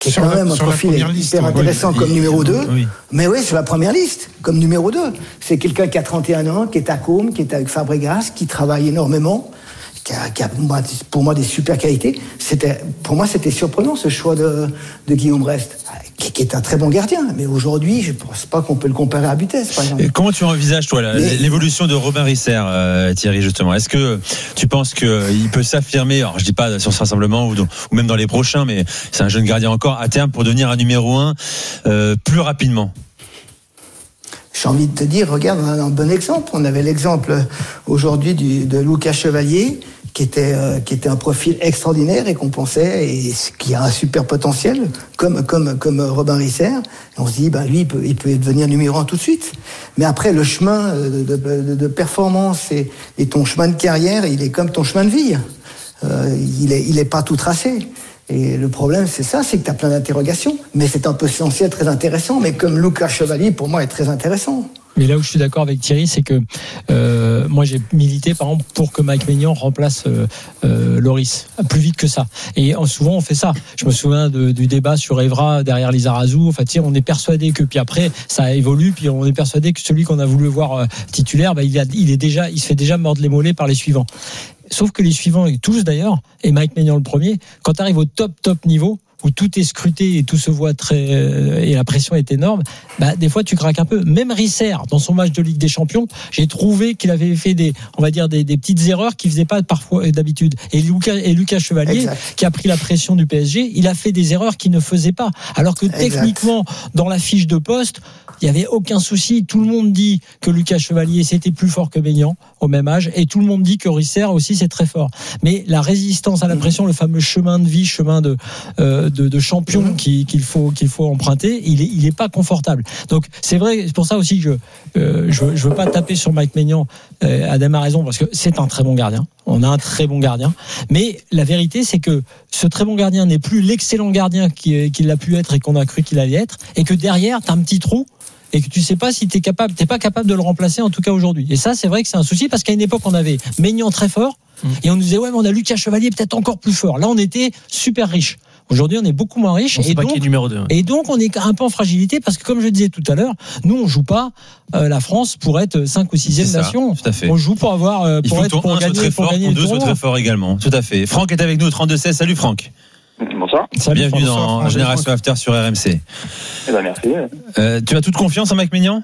qui est quand même un profil hyper intéressant comme numéro 2. Oui. Mais oui, sur la première liste, comme numéro 2. C'est quelqu'un qui a 31 ans, qui est à Côme, qui est avec Fabregas, qui travaille énormément, qui a pour moi des super qualités. Pour moi, c'était surprenant ce choix de Guillaume Rest, qui est un très bon gardien. Mais aujourd'hui, je ne pense pas qu'on peut le comparer à Butez, par exemple. Et comment tu envisages, toi, l'évolution de Robin Risser, Thierry, justement? Est-ce que tu penses qu'il peut s'affirmer, alors je ne dis pas sur ce rassemblement ou même dans les prochains, mais c'est un jeune gardien encore, à terme, pour devenir un numéro 1 plus rapidement? J'ai envie de te dire, regarde, on a un bon exemple. On avait l'exemple aujourd'hui de Lucas Chevalier, qui était un profil extraordinaire et qu'on pensait et qui a un super potentiel, comme Robin Risser. Et on se dit, lui, il peut devenir numéro 1 tout de suite. Mais après, le chemin de performance et ton chemin de carrière, il est comme ton chemin de vie. Il est pas tout tracé. Et le problème, c'est que tu as plein d'interrogations. Mais c'est un potentiel très intéressant. Mais comme Lucas Chevalier, pour moi, est très intéressant. Mais là où je suis d'accord avec Thierry, c'est que moi j'ai milité par exemple pour que Mike Maignan remplace Loris plus vite que ça. Et souvent on fait ça. Je me souviens du débat sur Evra derrière Lizarazu. Enfin, on est persuadé que puis après ça évolue, puis on est persuadé que celui qu'on a voulu voir titulaire, il se fait déjà mordre les mollets par les suivants. Sauf que les suivants, et tous d'ailleurs, et Mike Maignan le premier, quand tu arrives au top niveau, où tout est scruté et tout se voit et la pression est énorme, des fois tu craques un peu. Même Risser, dans son match de Ligue des Champions, j'ai trouvé qu'il avait fait des petites erreurs qu'il faisait pas parfois d'habitude. Et Lucas Chevalier, exact, qui a pris la pression du PSG, il a fait des erreurs qu'il ne faisait pas. Alors que techniquement, dans la fiche de poste, il y avait aucun souci. Tout le monde dit que Lucas Chevalier c'était plus fort que Maignan au même âge, et tout le monde dit que Risser aussi c'est très fort. Mais la résistance à la pression, le fameux chemin de vie, chemin de champion qu'il faut emprunter, il est pas confortable. Donc c'est vrai, c'est pour ça aussi que je veux pas taper sur Mike Maignan. Adam a raison, parce que c'est un très bon gardien. On a un très bon gardien, mais la vérité c'est que ce très bon gardien n'est plus l'excellent gardien qu'il a pu être et qu'on a cru qu'il allait être, et que derrière t'as un petit trou et que tu sais pas si t'es pas capable de le remplacer, en tout cas aujourd'hui. Et ça, c'est vrai que c'est un souci, parce qu'à une époque on avait Maignan très fort et on nous disait mais on a Lucas Chevalier peut-être encore plus fort. Là on était super riche. Aujourd'hui, on est beaucoup moins riche, et donc on est un peu en fragilité, parce que comme je disais tout à l'heure, nous on joue pas la France pour être 5 ou 6e nation. Tout à fait. On joue pour avoir pour gagner deux soit très fort également. Tout à fait. Franck est avec nous, 32-16. Salut Franck. Bonsoir. Bienvenue dans Génération After sur RMC. Merci. Tu as toute confiance en Mike Maignan?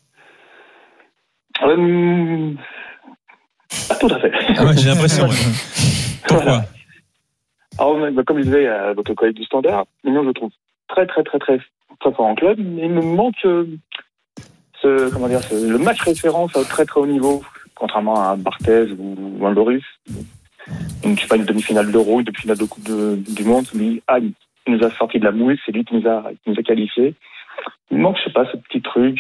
Pas tout à fait. J'ai l'impression. Pourquoi? Alors, comme je disais à votre collègue du Standard, Maignan, je le trouve très fort en club, mais il me manque le match référence à très haut niveau, contrairement à un Barthez ou un Loris. Donc, je sais pas, une demi-finale d'Euro, une demi-finale de Coupe du Monde, lui, il nous a sorti de la mouise, c'est lui qui nous a qualifiés. Il manque, je sais pas, ce petit truc,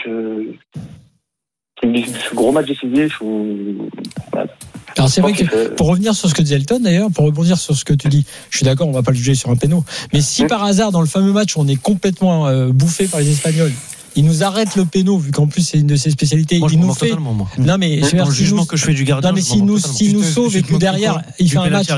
ce gros match décisif où, voilà. Alors c'est vrai que, pour revenir sur ce que disait Elton d'ailleurs, pour rebondir sur ce que tu dis, je suis d'accord, on va pas le juger sur un péno, mais si par hasard dans le fameux match où on est complètement bouffé par les Espagnols, il nous arrête le péno, vu qu'en plus c'est une de ses spécialités. Moi, il nous fait totalement, moi. Non mais dans le jugement que je fais du gardien. Non mais s'il nous sauve et que derrière il fait un match.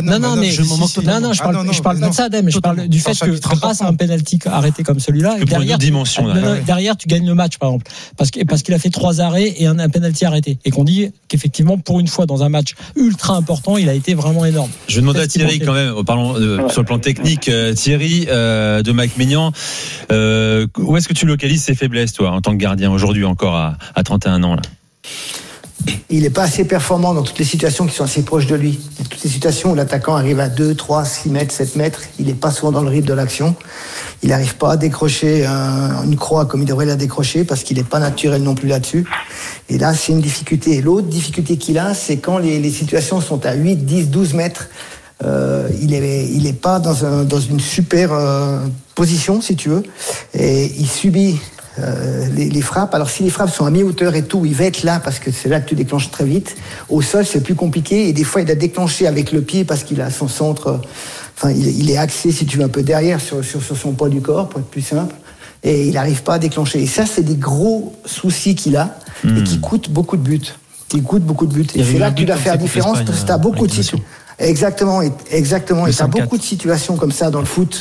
Je parle pas de ça, Adem. Je parle du fait que grâce à un penalty arrêté comme celui-là, derrière tu gagnes le match par exemple, parce qu'il a fait 3 arrêts et un penalty arrêté, et qu'on dit qu'effectivement pour une fois dans un match ultra important, il a été vraiment énorme. Je vais demander à Thierry quand même, parlons sur le plan technique, Thierry, de Mike Maignan, où est-ce que tu localises ses faiblesses, toi, en tant que gardien, aujourd'hui encore à 31 ans là? Il n'est pas assez performant dans toutes les situations qui sont assez proches de lui. Dans toutes les situations où l'attaquant arrive à 2, 3, 6 mètres, 7 mètres, il n'est pas souvent dans le rythme de l'action. Il n'arrive pas à décrocher une croix comme il devrait la décrocher, parce qu'il n'est pas naturel non plus là-dessus. Et là, c'est une difficulté. Et l'autre difficulté qu'il a, c'est quand les situations sont à 8, 10, 12 mètres. Il est pas dans une super position, si tu veux, et il subit les frappes. Alors si les frappes sont à mi-hauteur et tout, il va être là, parce que c'est là que tu déclenches très vite. Au sol, c'est plus compliqué, et des fois il a déclenché avec le pied, parce qu'il a son centre, il est axé, si tu veux, un peu derrière sur son poids du corps, pour être plus simple, et il n'arrive pas à déclencher. Et ça, c'est des gros soucis qu'il a, et qui coûtent beaucoup de buts. Et c'est là que tu dois faire la différence, parce que tu as beaucoup de situations. Exactement. Et tu as beaucoup de situations comme ça dans le foot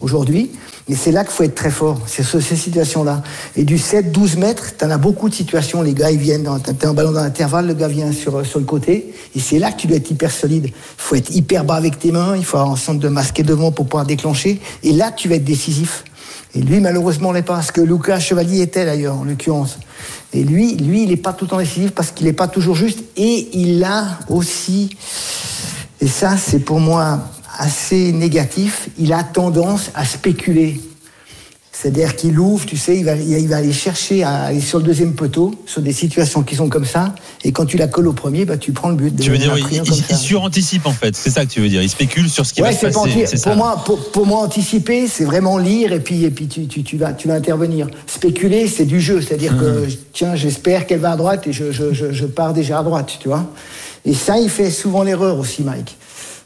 aujourd'hui. Et c'est là qu'il faut être très fort, c'est sur ces situations-là. Et du 7-12 mètres, t'en as beaucoup de situations, les gars, ils viennent, t'as un ballon dans l'intervalle, le gars vient sur le côté, et c'est là que tu dois être hyper solide. Il faut être hyper bas avec tes mains, il faut avoir un centre de masquer devant pour pouvoir déclencher, et là, tu vas être décisif. Et lui, malheureusement, l'est pas, ce que Lucas Chevalier était d'ailleurs, en l'occurrence. Et lui, il est pas tout le temps décisif parce qu'il est pas toujours juste, et il a aussi, et ça, c'est pour moi assez négatif, il a tendance à spéculer. C'est-à-dire qu'il ouvre, tu sais, il va aller chercher à aller sur le deuxième poteau, sur des situations qui sont comme ça, et quand tu la colles au premier, tu prends le but. Tu veux dire, il suranticipe en fait, c'est ça que tu veux dire, il spécule sur ce qui va se passer. C'est ça. Pour moi, anticiper, c'est vraiment lire, et puis tu vas intervenir. Spéculer, c'est du jeu, c'est-à-dire que, tiens, j'espère qu'elle va à droite, et je pars déjà à droite, tu vois. Et ça, il fait souvent l'erreur aussi, Mike.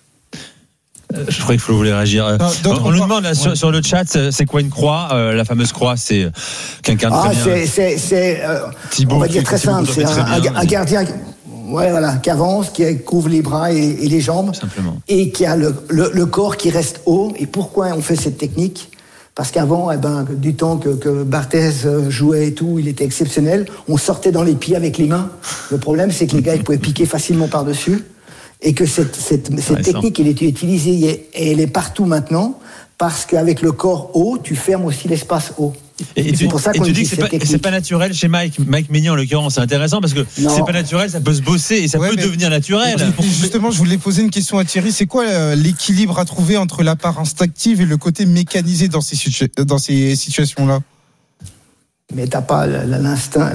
Je croyais que Flo voulait réagir. On nous demande là, sur le chat, c'est quoi une croix? La fameuse croix, c'est quelqu'un de très bien. C'est Thibaut, on va dire très simple. C'est un gardien, qui avance, qui couvre les bras et les jambes, simplement, et qui a le corps qui reste haut. Et pourquoi on fait cette technique? Parce qu'avant, du temps que Barthez jouait et tout, il était exceptionnel. On sortait dans les pieds avec les mains. Le problème, c'est que les gars, ils pouvaient piquer facilement par-dessus. Et que cette technique, elle est utilisée, et elle est partout maintenant, parce qu'avec le corps haut, tu fermes aussi l'espace haut. Et c'est pour ça qu'on dit que c'est pas naturel chez Mike Maignan en l'occurrence. C'est intéressant parce que c'est pas naturel, ça peut se bosser et ça peut devenir naturel. Justement, je voulais poser une question à Thierry. C'est quoi l'équilibre à trouver entre la part instinctive et le côté mécanisé dans ces situations-là? Mais t'as pas l'instinct,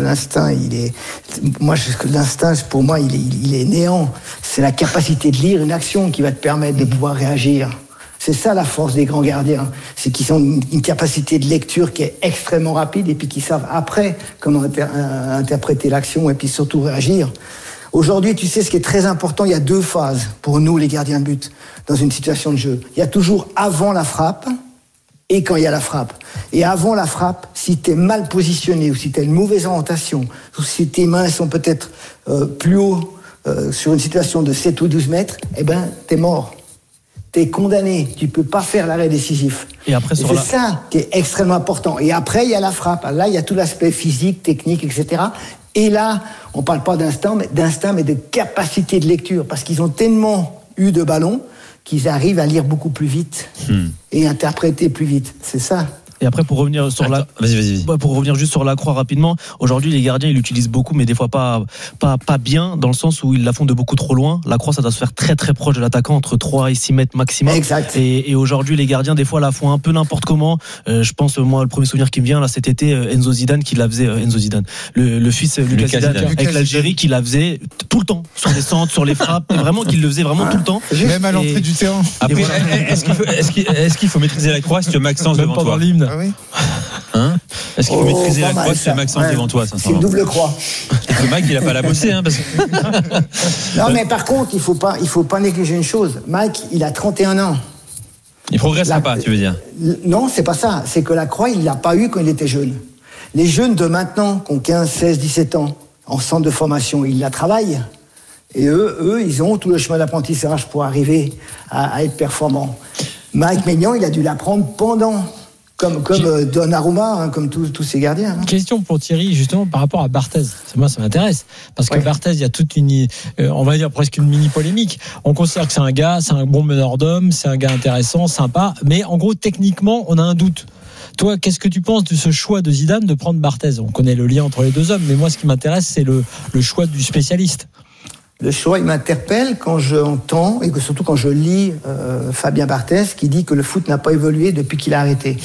l'instinct, pour moi, il est néant. C'est la capacité de lire une action qui va te permettre de pouvoir réagir. C'est ça la force des grands gardiens. C'est qu'ils ont une capacité de lecture qui est extrêmement rapide, et puis qu'ils savent après comment interpréter l'action et puis surtout réagir. Aujourd'hui, tu sais, ce qui est très important, il y a 2 phases pour nous, les gardiens de but, dans une situation de jeu. Il y a toujours avant la frappe, et quand il y a la frappe. Et avant la frappe, si tu es mal positionné, ou si tu as une mauvaise orientation, ou si tes mains sont peut-être plus haut sur une situation de 7 ou 12 mètres, t'es mort. T'es condamné. Tu peux pas faire l'arrêt décisif. Et après, c'est ça qui est extrêmement important. Et après, il y a la frappe. Là, il y a tout l'aspect physique, technique, etc. Et là, on parle pas d'instinct, mais de capacité de lecture. Parce qu'ils ont tellement eu de ballons qu'ils arrivent à lire beaucoup plus vite et interpréter plus vite. C'est ça. Et après, pour revenir sur Vas-y. Pour revenir juste sur la croix rapidement, aujourd'hui, les gardiens, ils l'utilisent beaucoup, mais des fois pas bien, dans le sens où ils la font de beaucoup trop loin. La croix, ça doit se faire très très proche de l'attaquant, entre 3 et 6 mètres maximum. Exact. Et aujourd'hui, les gardiens, des fois, la font un peu n'importe comment. Je pense, moi, le premier souvenir qui me vient, là, cet été, Enzo Zidane, qui la faisait, le fils Lucas Zidane, avec l'Algérie, qui la faisait tout le temps, sur les centres, sur les frappes, et vraiment, qu'il le faisait vraiment tout le temps. Même à l'entrée du terrain. Après, est-ce qu'il faut maîtriser la croix si tu as Maxence devant toi? Ah oui. Est-ce qu'il faut maîtriser la croix si tu as Maxence devant toi? C'est une double croix. Le Mike, il a pas la bosser, parce que... Non, mais par contre, il faut pas négliger une chose. Mike, il a 31 ans. Il progressera pas, tu veux dire? Non, c'est pas ça. C'est que la croix, il l'a pas eu quand il était jeune. Les jeunes de maintenant, qui ont 15, 16, 17 ans, en centre de formation, ils la travaillent. Et eux, ils ont tout le chemin d'apprentissage pour arriver à être performants. Mike Maignan, il a dû l'apprendre pendant... Comme Donnarumma, comme tous ces gardiens. Question pour Thierry, justement, par rapport à Barthez. Moi, ça m'intéresse. Parce que Barthez, il y a toute une, on va dire presque une mini-polémique. On considère que c'est un bon meneur d'hommes, c'est un gars intéressant, sympa. Mais en gros, techniquement, on a un doute. Toi, qu'est-ce que tu penses de ce choix de Zidane de prendre Barthez? On connaît le lien entre les 2 hommes, mais moi, ce qui m'intéresse, c'est le choix du spécialiste. Le choix, il m'interpelle quand j'entends, et surtout quand je lis Fabien Barthez, qui dit que le foot n'a pas évolué depuis qu'il a arrêté.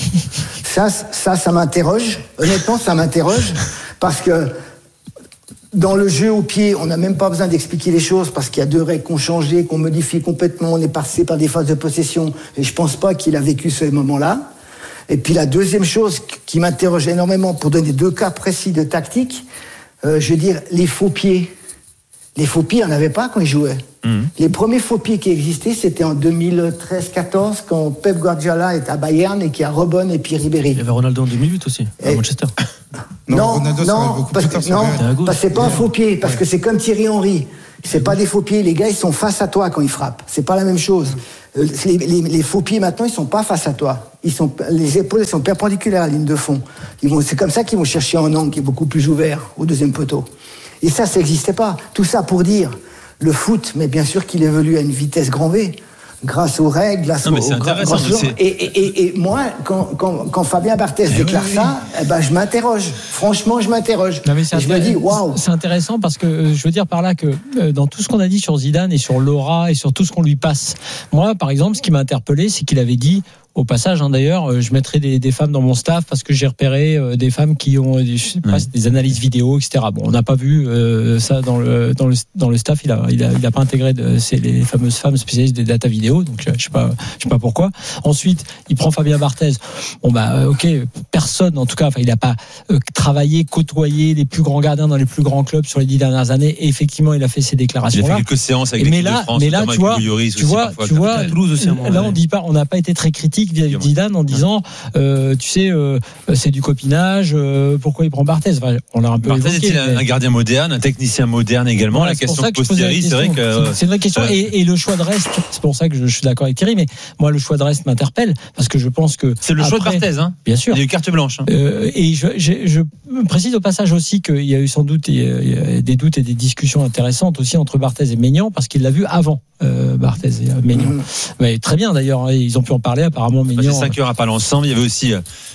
Ça m'interroge. Honnêtement, ça m'interroge, parce que dans le jeu au pied, on n'a même pas besoin d'expliquer les choses, parce qu'il y a 2 règles qui ont changé, qu'on modifie complètement, on est passé par des phases de possession, et je pense pas qu'il a vécu ce moment-là. Et puis la deuxième chose qui m'interroge énormément, pour donner 2 cas précis de tactique, je veux dire, les faux pieds. Les faux pieds, il n'y en avait pas quand ils jouaient. Les premiers faux pieds qui existaient, c'était en 2013-14, quand Pep Guardiola était à Bayern et qu'il y a Robben et puis Ribéry. Il y avait Ronaldo en 2008 aussi, à Manchester. Non, parce que c'est pas un faux pied, parce que c'est comme Thierry Henry. C'est pas des faux pieds, les gars, ils sont face à toi quand ils frappent. C'est pas la même chose. Les faux pieds maintenant, ils sont pas face à toi. Les épaules sont perpendiculaires à la ligne de fond. C'est comme ça qu'ils vont chercher un angle qui est beaucoup plus ouvert au deuxième poteau. Et ça n'existait pas. Tout ça pour dire, le foot, mais bien sûr qu'il évolue à une vitesse grand V. Grâce aux règles, grâce et moi, quand Fabien Barthez déclare ça, je m'interroge. Franchement, je m'interroge. Je me dis, waouh. C'est intéressant parce que je veux dire par là que dans tout ce qu'on a dit sur Zidane et sur l'aura et sur tout ce qu'on lui passe, moi, par exemple, ce qui m'a interpellé, c'est qu'il avait dit. Au passage, d'ailleurs, je mettrai des femmes dans mon staff parce que j'ai repéré des femmes qui ont des analyses vidéo, etc. Bon, on n'a pas vu ça dans le staff. Il a pas intégré c'est les fameuses femmes spécialistes des data vidéo. Donc je sais pas pourquoi. Ensuite, il prend Fabien Barthez. Bon ok, personne en tout cas. Enfin, il n'a pas travaillé, côtoyé les plus grands gardiens dans les plus grands clubs sur les 10 dernières années. Et effectivement, il a fait ces déclarations-là. Il a fait quelques séances avec l'équipe de France, mais là, tu vois, à Toulouse aussi. Là, on n'a pas été très critique vis-à-vis de Zidane en disant c'est du copinage, pourquoi il prend Barthez, on l'a un peu Barthez évoqué, est-il un gardien moderne, un technicien moderne également. Voilà, la question de Posteri, c'est vrai que c'est une vraie question. Et le choix de reste, c'est pour ça que je suis d'accord avec Thierry, mais moi le choix de reste m'interpelle parce que je pense que c'est le choix de Barthez, bien sûr. Il y a eu carte blanche. Et je précise au passage aussi qu'il y a eu sans doute des doutes et des discussions intéressantes aussi entre Barthez et Maignan parce qu'il l'a vu avant. Barthez et Maignan. Mais très bien d'ailleurs, ils ont pu en parler apparemment. Maignan. 5 heures à parler ensemble. Il y avait aussi,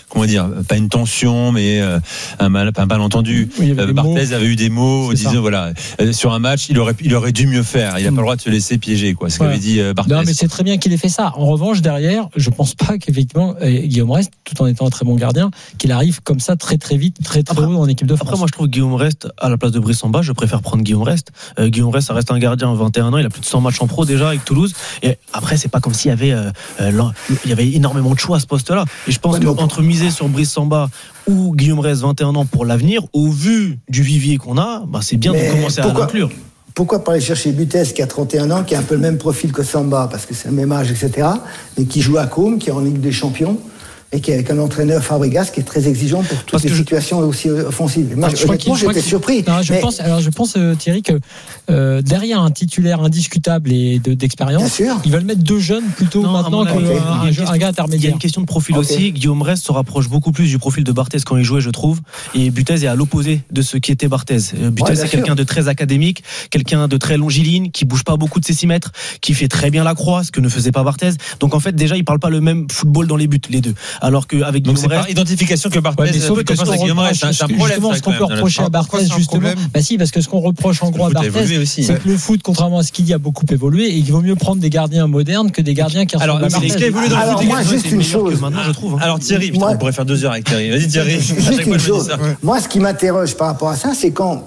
pas une tension, mais un malentendu. Barthez avait eu des mots, disant sur un match, il aurait dû mieux faire. Il n'a pas le droit de se laisser piéger, quoi. Ce qu'avait dit Barthez. Non, mais c'est très bien qu'il ait fait ça. En revanche, derrière, je pense pas qu'effectivement Guillaume Rest, tout en étant un très bon gardien, qu'il arrive comme ça très très vite, très haut en équipe de France. Après, moi, je trouve Guillaume Rest à la place de Brice Samba, je préfère prendre Guillaume Rest. Guillaume Rest, ça reste un gardien 21 ans. Il a plus de 100 matchs en pro déjà avec Toulouse. Et après, c'est pas comme s'il y avait énormément de choix à ce poste-là. Et je pense qu'entre miser sur Brice Samba ou Guillaume Rest 21 ans pour l'avenir, au vu du vivier qu'on a, c'est bien de commencer à l'inclure. Pourquoi pas aller chercher Butez qui a 31 ans, qui a un peu le même profil que Samba, parce que c'est le même âge, etc., mais qui joue à Côme, qui est en Ligue des Champions, et qui est avec un entraîneur Fabregas qui est très exigeant pour toutes les situations aussi offensives. Moi, j'étais surpris. Non, je pense, Thierry, que derrière un titulaire indiscutable et d'expérience, ils veulent mettre deux jeunes plutôt maintenant qu'un gars intermédiaire. Il y a une question de profil aussi. Guillaume Rest se rapproche beaucoup plus du profil de Barthez quand il jouait, je trouve. Et Butez est à l'opposé de ce qui était Barthez. Butez, c'est quelqu'un de très académique, quelqu'un de très longiligne, qui bouge pas beaucoup de ses 6 mètres, qui fait très bien la croix, ce que ne faisait pas Barthez. Donc en fait, déjà, ils parlent pas le même football dans les buts, les deux. Alors qu'avec Guillaume Rest. Donc c'est par identification que Barthez c'est un problème. Ce qu'on peut reprocher à Barthez, justement. Si, parce que ce qu'on reproche en gros à Barthez, c'est que le foot, contrairement à ce qu'il dit, a beaucoup évolué et qu'il vaut mieux prendre des gardiens modernes que des gardiens qui ressemblent à Barthez. Alors moi, juste une chose. Alors Thierry, on pourrait faire 2 heures avec Thierry. Vas-y Thierry. Juste une chose. Moi, ce qui m'interroge par rapport à ça, c'est quand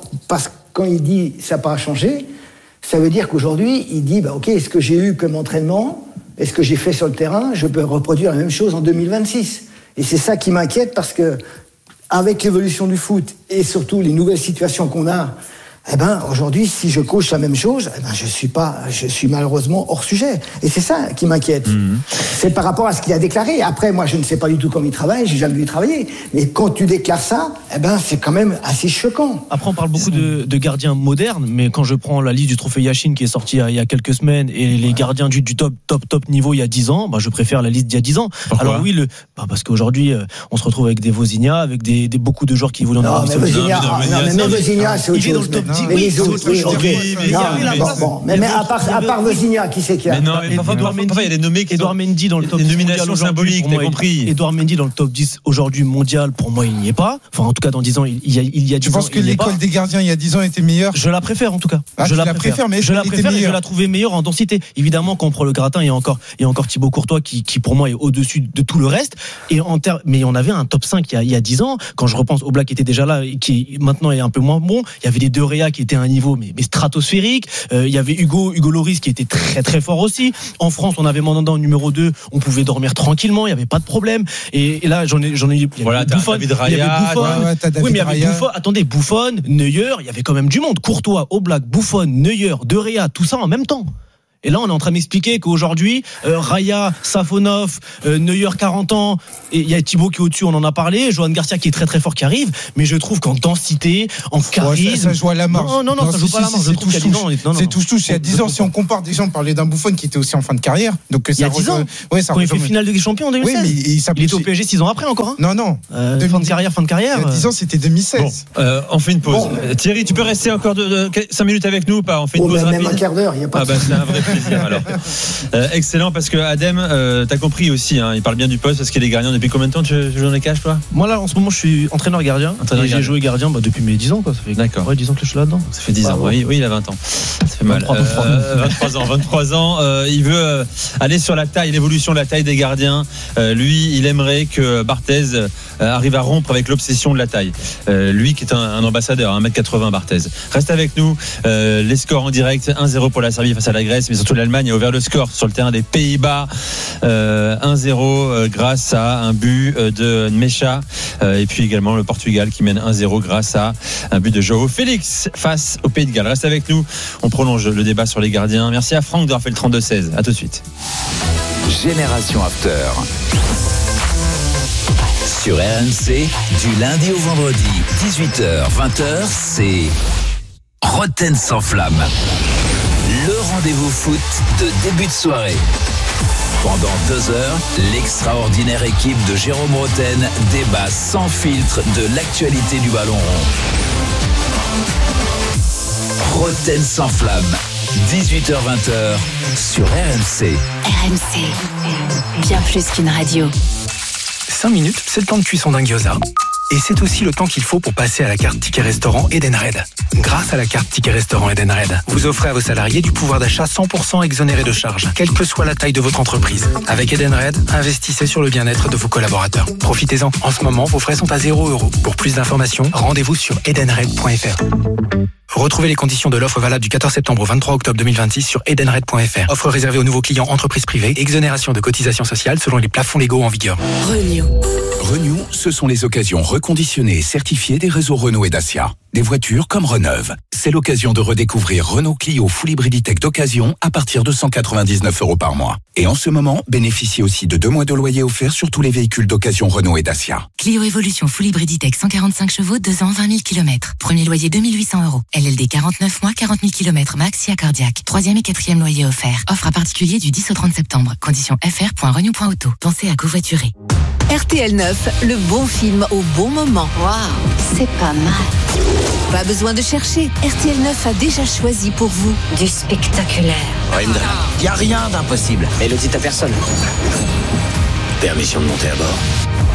il dit ça n'a pas changé, ça veut dire qu'aujourd'hui, il dit ok, est-ce que j'ai eu comme entraînement? Est-ce que j'ai fait sur le terrain? Je peux reproduire la même chose en 2026. Et c'est ça qui m'inquiète parce que, avec l'évolution du foot et surtout les nouvelles situations qu'on a, aujourd'hui, si je coach la même chose, je suis malheureusement hors sujet. Et c'est ça qui m'inquiète. C'est par rapport à ce qu'il a déclaré. Après, moi, je ne sais pas du tout comment il travaille, j'ai jamais vu travailler. Mais quand tu déclares ça, c'est quand même assez choquant. Après, on parle beaucoup de gardiens modernes, mais quand je prends la liste du trophée Yachine qui est sortie il y a quelques semaines et les gardiens du top niveau il y a 10 ans, je préfère la liste d'il y a 10 ans. Pourquoi? Alors oui, parce qu'aujourd'hui, on se retrouve avec des Vozinha, avec beaucoup de joueurs qui voulaient en avoir. Mais Vozinha, c'est autre chose. Mais les autres, mais à part Vozinha, qui c'est qui a? Mais non, il y a des nommés qui Edouard Mendy dans le top 10 nominations symboliques, t'as compris. Edouard Mendy dans le top 10 aujourd'hui mondial, pour moi, il n'y est pas. Enfin, en tout cas, dans 10 ans, il y a 10 ans. Tu penses que l'école des gardiens il y a 10 ans était meilleure? Je la préfère, en tout cas. Je la préfère, mais je la trouvais meilleure en densité. Évidemment, quand on prend le gratin, il y a encore Thibaut Courtois qui pour moi est au-dessus de tout le reste. Mais on avait un top 5 il y a 10 ans. Quand je repense, Oblak était déjà là, qui maintenant est un peu moins bon. Il y avait des De Gea qui étaient à un niveau mais stratosphérique. Il y avait Hugo Lloris qui était très très fort aussi. En France, on avait Mandanda en numéro 2, on pouvait dormir tranquillement, il n'y avait pas de problème. Et là, j'en ai Buffon, il y avait Buffon, attendez, Buffon, Neuer, il y avait quand même du monde. Courtois, Oblak, Buffon, Neuer, De Gea, tout ça en même temps. Et là, on est en train de m'expliquer qu'aujourd'hui, Raya, Safonov, Neuer 40 ans, et il y a Thibaut qui est au-dessus, on en a parlé, Johan Garcia qui est très très fort qui arrive, mais je trouve qu'en densité, en charisme, ça joue à la marge. Non, ça joue pas à la marge. Je trouve qu'il y a 10 ans, c'est touche. Il y a 10 ans, si on compare des gens, on parlait d'un Buffon qui était aussi en fin de carrière. Donc il y a 10 ans, quand il fait finale de Ligue des Champions en 2016. Oui, mais il était au PSG 6 ans après encore. Non. Fin de carrière. Il y a 10 ans, c'était 2016. Bon, on fait une pause. Thierry, tu peux rester encore 5 minutes avec nous ou pas? On fait une pause rapide. Même un quart d'heure, il n'y a pas de c'est un vrai plaisir alors. Excellent, parce que Adem, t'as compris aussi, il parle bien du poste parce qu'il est gardien depuis combien de temps tu joues dans les cages, toi? Moi là en ce moment je suis entraîneur gardien. J'ai joué gardien depuis mes 10 ans quoi. Ça fait 10 ans que je suis là-dedans. Ça fait 10 ans, oui, il a 20 ans. Ça fait mal. 23 ans, il veut aller sur la taille, l'évolution de la taille des gardiens. Lui, il aimerait que Barthez arrive à rompre avec l'obsession de la taille. Lui qui est un ambassadeur, 1m80 Barthez. Reste avec nous, les scores en direct, 1-0 pour la Serbie face à la Grèce, mais surtout l'Allemagne a ouvert le score sur le terrain des Pays-Bas, 1-0 grâce à un but de Mecha, et puis également le Portugal qui mène 1-0 grâce à un but de João Félix face au Pays de Galles. Reste avec nous, on prolonge le débat sur les gardiens. Merci à Franck d'avoir fait le 32-16. À tout de suite. Génération After. Sur RMC, du lundi au vendredi, 18h-20h, c'est Roten sans flamme. Le rendez-vous foot de début de soirée. Pendant 2 heures, l'extraordinaire équipe de Jérôme Roten débat sans filtre de l'actualité du ballon rond. Roten sans flamme, 18h-20h sur RMC. RMC, bien plus qu'une radio. 5 minutes, c'est le temps de cuisson d'un gyoza. Et c'est aussi le temps qu'il faut pour passer à la carte Ticket Restaurant Edenred. Grâce à la carte Ticket Restaurant Edenred, vous offrez à vos salariés du pouvoir d'achat 100% exonéré de charges, quelle que soit la taille de votre entreprise. Avec Edenred, investissez sur le bien-être de vos collaborateurs. Profitez-en. En ce moment, vos frais sont à 0 €. Pour plus d'informations, rendez-vous sur edenred.fr. Retrouvez les conditions de l'offre valable du 14 septembre au 23 octobre 2026 sur edenred.fr. Offre réservée aux nouveaux clients entreprises privées. Exonération de cotisations sociales selon les plafonds légaux en vigueur. Renew, ce sont les occasions reconditionnées et certifiées des réseaux Renault et Dacia. Des voitures comme Reneuve. C'est l'occasion de redécouvrir Renault Clio Full Hybrid E-Tech d'occasion à partir de 199 € par mois. Et en ce moment, bénéficiez aussi de 2 mois de loyer offerts sur tous les véhicules d'occasion Renault et Dacia. Clio Evolution Full Hybrid E-Tech 145 chevaux, 2 ans, 20 000 km. Premier loyer 2 800 €. LLD 49 mois, 40 000 km max, SIA cardiaque. 3e et 4e loyer offert. Offre à particulier du 10 au 30 septembre. Conditions fr.renew.auto. Pensez à covoiturer. RTL 9, le bon film au bon moment. Waouh, c'est pas mal. Pas besoin de chercher. RTL 9 a déjà choisi pour vous du spectaculaire. Il n'y a rien d'impossible. Mais le dites à personne. Permission de monter à bord.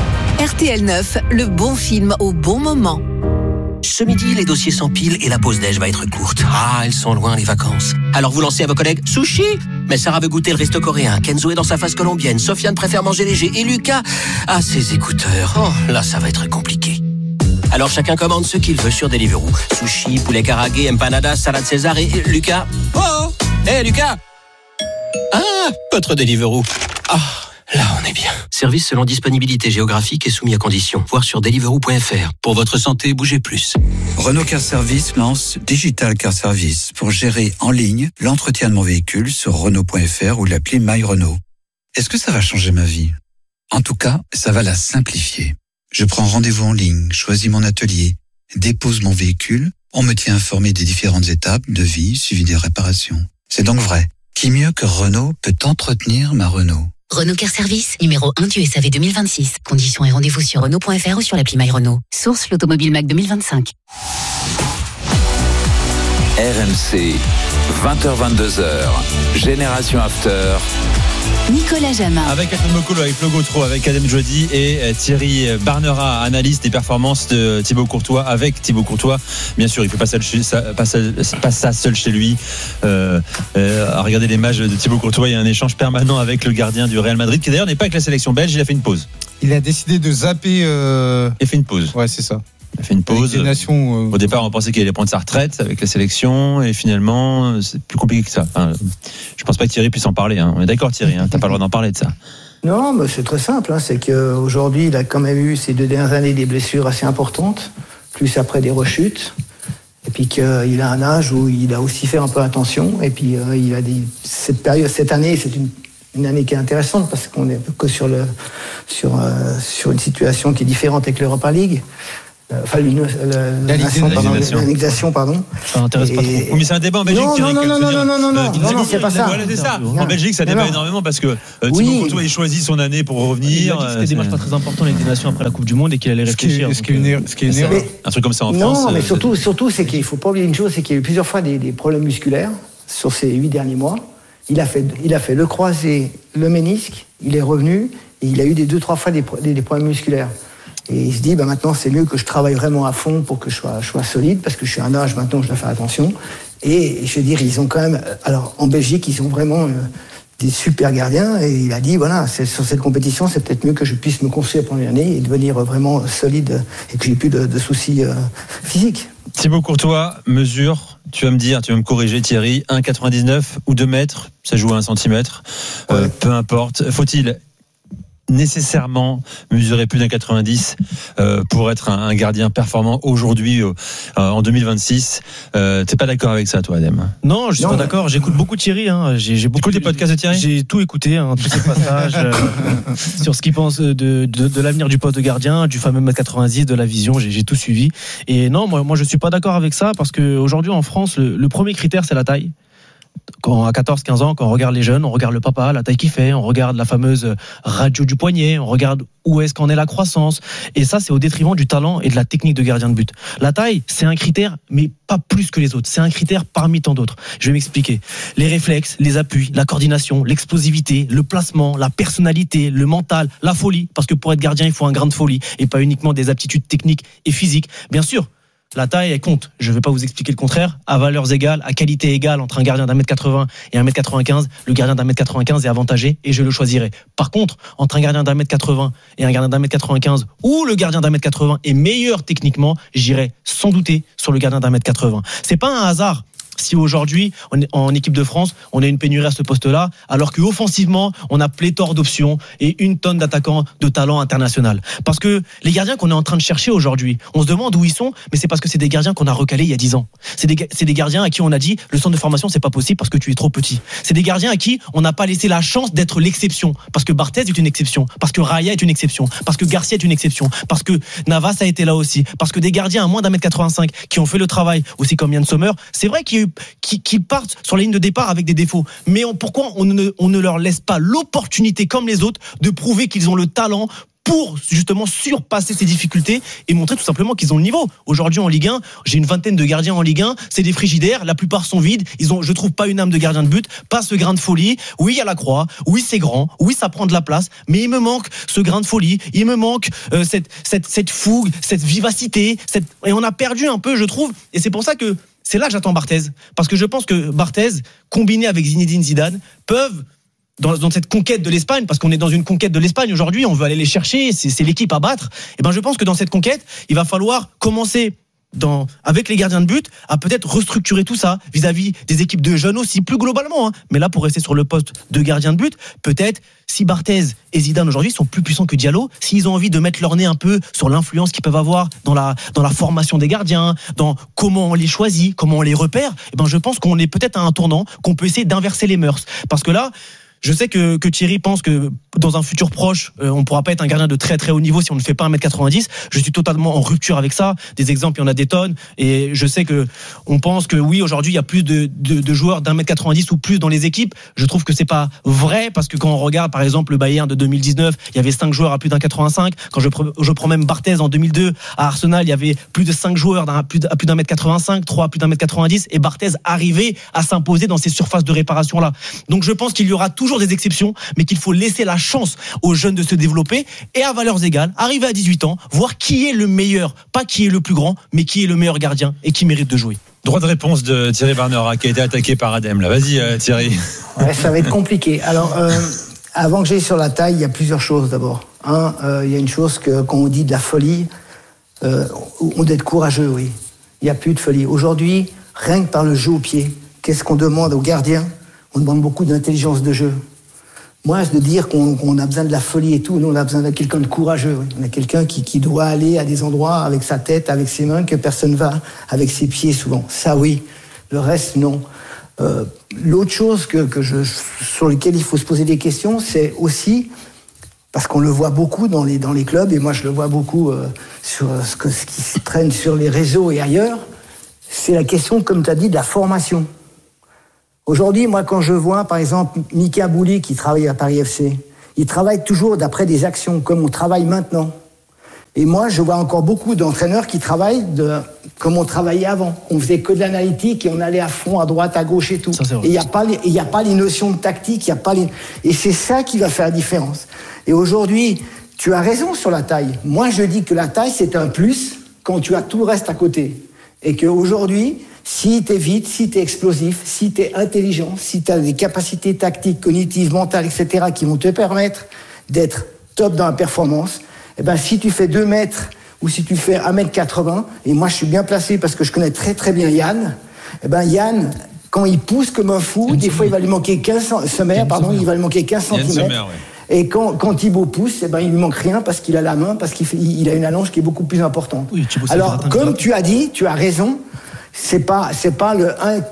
RTL 9, le bon film au bon moment. Ce midi, les dossiers s'empilent et la pause déj va être courte. Ah, elles sont loin les vacances. Alors vous lancez à vos collègues sushi. Mais Sarah veut goûter le resto coréen. Kenzo est dans sa phase colombienne. Sofiane préfère manger léger. Et Lucas a ses écouteurs. Oh, là, ça va être compliqué. Alors chacun commande ce qu'il veut sur Deliveroo. Sushi, poulet karagué, empanadas, salade César et Lucas. Oh, hé Lucas. Ah, votre Deliveroo. Ah. Là, on est bien. Service selon disponibilité géographique et soumis à conditions. Voir sur deliveroo.fr. Pour votre santé, bougez plus. Renault Car Service lance Digital Car Service pour gérer en ligne l'entretien de mon véhicule sur Renault.fr ou l'appli My Renault. Est-ce que ça va changer ma vie? En tout cas, ça va la simplifier. Je prends rendez-vous en ligne, choisis mon atelier, dépose mon véhicule, on me tient informé des différentes étapes de vie, suivi des réparations. C'est donc vrai. Qui mieux que Renault peut entretenir ma Renault? Renault Car Service, numéro 1 du SAV 2026. Conditions et rendez-vous sur Renault.fr ou sur l'appli My Renault. Source l'Automobile Mac 2025. RMC, 20h-22h, Génération After. Nicolas Jamin. Avec Atom Mokolo, avec Logo Tro, avec Adem Jody et Thierry Barnera, analyste des performances de Thibaut Courtois. Avec Thibaut Courtois, bien sûr, il ne fait pas ça seul chez lui. À regarder les matchs de Thibaut Courtois, il y a un échange permanent avec le gardien du Real Madrid, qui d'ailleurs n'est pas avec la sélection belge, il a fait une pause. Il a décidé de zapper. Il a fait une pause. Ouais, c'est ça. Il a fait une pause. Au départ, on pensait qu'il allait prendre sa retraite avec la sélection, et finalement, c'est plus compliqué que ça. Enfin, je pense pas que Thierry puisse en parler. On est d'accord, Thierry, t'as pas le droit d'en parler de ça. Non, mais c'est très simple. C'est qu'aujourd'hui, il a quand même eu ces 2 dernières années des blessures assez importantes, plus après des rechutes. Et puis qu'il a un âge où il a aussi fait un peu attention. Et puis il a cette année, c'est une année qui est intéressante parce qu'on est que sur une situation qui est différente avec l'Europa League. Enfin, l'annexation, pardon. Ça n'intéresse pas trop. Oui, mais c'est un débat en Belgique. Non, c'est pas ça. Voilà, c'est ça. En Belgique, ça débat énormément parce que Thibaut Courtois, il choisit son année pour revenir. Il a dit que c'était des matchs pas très importants, les Nations après la Coupe du Monde, et qu'il allait réfléchir. Ce qui est une erreur. Un truc comme ça en France. Non, mais surtout, c'est qu'il faut pas oublier une chose, c'est qu'il y a eu plusieurs fois des problèmes musculaires sur ces 8 derniers mois. Il a fait le croisé, le ménisque, il est revenu, et il a eu 2-3 fois des problèmes musculaires. Et il se dit, maintenant, c'est mieux que je travaille vraiment à fond pour que je sois solide, parce que je suis à un âge maintenant où je dois faire attention. Et je veux dire, ils ont quand même... Alors, en Belgique, ils ont vraiment des super gardiens. Et il a dit, voilà, sur cette compétition, c'est peut-être mieux que je puisse me construire pendant l'année et devenir vraiment solide et que j'ai plus de soucis physiques. Thibaut Courtois, mesure, tu vas me corriger Thierry, 1,99 ou 2 mètres, ça joue à 1 centimètre, peu importe. Faut-il nécessairement mesurer plus d'1,90 pour être un gardien performant aujourd'hui en 2026? T'es pas d'accord avec ça, toi, Adem? Non, je suis pas d'accord. J'écoute beaucoup Thierry. J'ai beaucoup des podcasts de Thierry. J'ai tout écouté, tous ces passages sur ce qu'il pense de l'avenir du poste de gardien, du fameux 1,90 m, de la vision. J'ai tout suivi. Et non, moi je suis pas d'accord avec ça parce que aujourd'hui en France, le premier critère c'est la taille. Quand à 14-15 ans, quand on regarde les jeunes, on regarde le papa, la taille qu'il fait, on regarde la fameuse radio du poignet, on regarde où est-ce qu'en est la croissance. Et ça, c'est au détriment du talent et de la technique de gardien de but. La taille, c'est un critère, mais pas plus que les autres. C'est un critère parmi tant d'autres. Je vais m'expliquer. Les réflexes, les appuis, la coordination, l'explosivité, le placement, la personnalité, le mental, la folie. Parce que pour être gardien, il faut un grain de folie et pas uniquement des aptitudes techniques et physiques. Bien sûr, la taille, elle compte. Je ne vais pas vous expliquer le contraire. À valeurs égales, à qualité égale entre un gardien d'1m80 et 1m95, le gardien d'1m95 est avantagé et je le choisirai. Par contre, entre un gardien d'1m80 et un gardien d'1m95 ou le gardien d'1m80 est meilleur techniquement, j'irai sans douter sur le gardien d'1m80. C'est pas un hasard si aujourd'hui, en équipe de France, on a une pénurie à ce poste-là, alors qu'offensivement, on a pléthore d'options et une tonne d'attaquants de talent international. Parce que les gardiens qu'on est en train de chercher aujourd'hui, on se demande où ils sont, mais c'est parce que c'est des gardiens qu'on a recalés il y a 10 ans. C'est des gardiens à qui on a dit, le centre de formation, c'est pas possible parce que tu es trop petit. C'est des gardiens à qui on n'a pas laissé la chance d'être l'exception. Parce que Barthez est une exception. Parce que Raya est une exception. Parce que Garcia est une exception. Parce que Navas a été là aussi. Parce que des gardiens à moins d'1m85 qui ont fait le travail, aussi comme Yann Sommer, c'est vrai qu'il y a eu qui partent sur la ligne de départ avec des défauts. Mais pourquoi on ne leur laisse pas l'opportunité, comme les autres, de prouver qu'ils ont le talent pour justement surpasser ces difficultés et montrer tout simplement qu'ils ont le niveau. Aujourd'hui en Ligue 1, j'ai une vingtaine de gardiens en Ligue 1, c'est des frigidaires, la plupart sont vides, je trouve pas une âme de gardien de but, pas ce grain de folie. Oui, il y a la croix, oui, c'est grand, oui, ça prend de la place, mais il me manque ce grain de folie, il me manque cette fougue, cette vivacité, et on a perdu un peu, je trouve, et c'est pour ça que c'est là que j'attends Barthez, parce que je pense que Barthez, combiné avec Zinedine Zidane, peuvent, dans cette conquête de l'Espagne, parce qu'on est dans une conquête de l'Espagne aujourd'hui, on veut aller les chercher, c'est l'équipe à battre, et ben je pense que dans cette conquête, il va falloir commencer avec les gardiens de but à peut-être restructurer tout ça vis-à-vis des équipes de jeunes aussi, plus globalement, mais là pour rester sur le poste de gardien de but, peut-être si Barthez et Zidane aujourd'hui sont plus puissants que Diallo, s'ils ont envie de mettre leur nez un peu sur l'influence qu'ils peuvent avoir dans la formation des gardiens, dans comment on les choisit, comment on les repère, et ben je pense qu'on est peut-être à un tournant, qu'on peut essayer d'inverser les mœurs, parce que là je sais que Thierry pense que dans un futur proche, on pourra pas être un gardien de très très haut niveau si on ne fait pas 1m90. Je suis totalement en rupture avec ça. Des exemples, il y en a des tonnes. Et je sais que on pense que oui, aujourd'hui, il y a plus de joueurs d'1m90 ou plus dans les équipes. Je trouve que c'est pas vrai parce que quand on regarde, par exemple, le Bayern de 2019, il y avait 5 joueurs à plus d'1m85. Quand je prends même Barthez en 2002, à Arsenal, il y avait plus de 5 joueurs à plus d'1m85, 3 à plus d'1m90 et Barthez arrivait à s'imposer dans ces surfaces de réparation-là. Donc je pense qu'il y aura toujours des exceptions, mais qu'il faut laisser la chance aux jeunes de se développer et à valeurs égales, arriver à 18 ans, voir qui est le meilleur, pas qui est le plus grand, mais qui est le meilleur gardien et qui mérite de jouer. Droit de réponse de Thierry Barnera qui a été attaqué par Adem. Là, vas-y Thierry. Ouais, ça va être compliqué. Alors, avant que j'aille sur la taille, il y a plusieurs choses d'abord. Il y a une chose que quand on dit de la folie, on doit être courageux, oui. Il n'y a plus de folie. Aujourd'hui, rien que par le jeu au pied, qu'est-ce qu'on demande aux gardiens ? On demande beaucoup d'intelligence de jeu. Moi, de dire qu'on a besoin de la folie et tout, nous, on a besoin de quelqu'un de courageux. Oui. On a quelqu'un qui doit aller à des endroits avec sa tête, avec ses mains, que personne va, avec ses pieds souvent. Ça, oui. Le reste, non. L'autre chose sur laquelle il faut se poser des questions, c'est aussi, parce qu'on le voit beaucoup dans les clubs, et moi je le vois beaucoup sur ce qui se traîne sur les réseaux et ailleurs, c'est la question, comme tu as dit, de la formation. Aujourd'hui, moi, quand je vois, par exemple, Mika Bouli qui travaille à Paris FC, il travaille toujours d'après des actions, comme on travaille maintenant. Et moi, je vois encore beaucoup d'entraîneurs qui travaillent comme on travaillait avant. On faisait que de l'analytique et on allait à fond, à droite, à gauche et tout. Ça, et il n'y a pas les notions de tactique, et c'est ça qui va faire la différence. Et aujourd'hui, tu as raison sur la taille. Moi, je dis que la taille, c'est un plus quand tu as tout le reste à côté. Et qu'aujourd'hui, si tu es vite, si tu es explosif, si tu es intelligent, si tu as des capacités tactiques, cognitives, mentales, etc., qui vont te permettre d'être top dans la performance, eh ben, si tu fais 2 mètres ou si tu fais 1m80, et moi je suis bien placé parce que je connais très très bien Yann, eh ben Yann, quand il pousse comme un fou, des fois il va lui manquer 15 cm. Et quand Thibaut pousse, eh ben, il lui manque rien parce qu'il a la main, parce qu'il a une allonge qui est beaucoup plus importante. Oui, alors, comme tu as dit, tu as raison, c'est pas le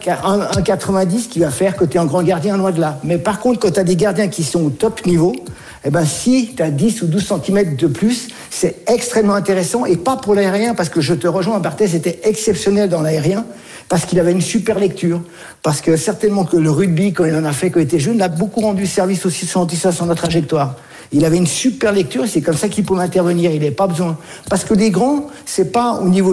1,90 qui va faire que tu es un grand gardien, loin de là. Mais par contre, quand tu as des gardiens qui sont au top niveau, eh ben, si tu as 10 ou 12 cm de plus, c'est extrêmement intéressant, et pas pour l'aérien, parce que je te rejoins, Barthez était exceptionnel dans l'aérien, parce qu'il avait une super lecture, parce que certainement que le rugby, quand il en a fait, quand il était jeune, il a beaucoup rendu service aussi sur sa trajectoire. Il avait une super lecture, et c'est comme ça qu'il pouvait intervenir. Il n'avait pas besoin. Parce que les grands, c'est pas au niveau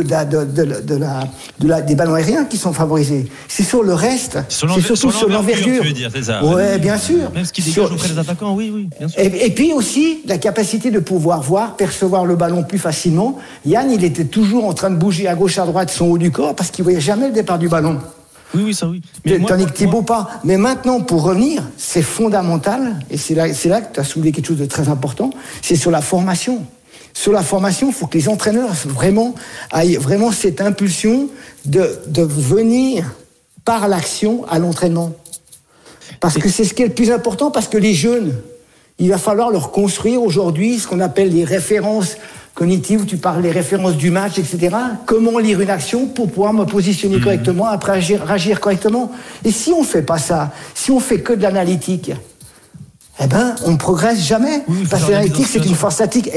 des ballons aériens qui sont favorisés. C'est sur le reste. C'est surtout sur l'envergure. Tu veux dire, c'est ça. Ouais, bien sûr. Même ce qui dégage auprès des attaquants, oui, bien sûr. Et puis aussi, la capacité de pouvoir percevoir le ballon plus facilement. Yann, il était toujours en train de bouger à gauche, à droite son haut du corps, parce qu'il voyait jamais le départ du ballon. Oui, ça oui. Tandis que Thibaut pas. Mais maintenant, pour revenir, c'est fondamental, et c'est là que tu as soulevé quelque chose de très important, c'est sur la formation. Sur la formation, il faut que les entraîneurs aient vraiment cette impulsion de venir par l'action à l'entraînement. Parce que c'est ce qui est le plus important, parce que les jeunes, il va falloir leur construire aujourd'hui ce qu'on appelle les références cognitives, où tu parles des références du match, etc. Comment lire une action pour pouvoir me positionner correctement, après agir correctement. Et si on fait pas ça, si on fait que de l'analytique, eh ben, on ne progresse jamais. Parce que l'analytique, c'est une force statique.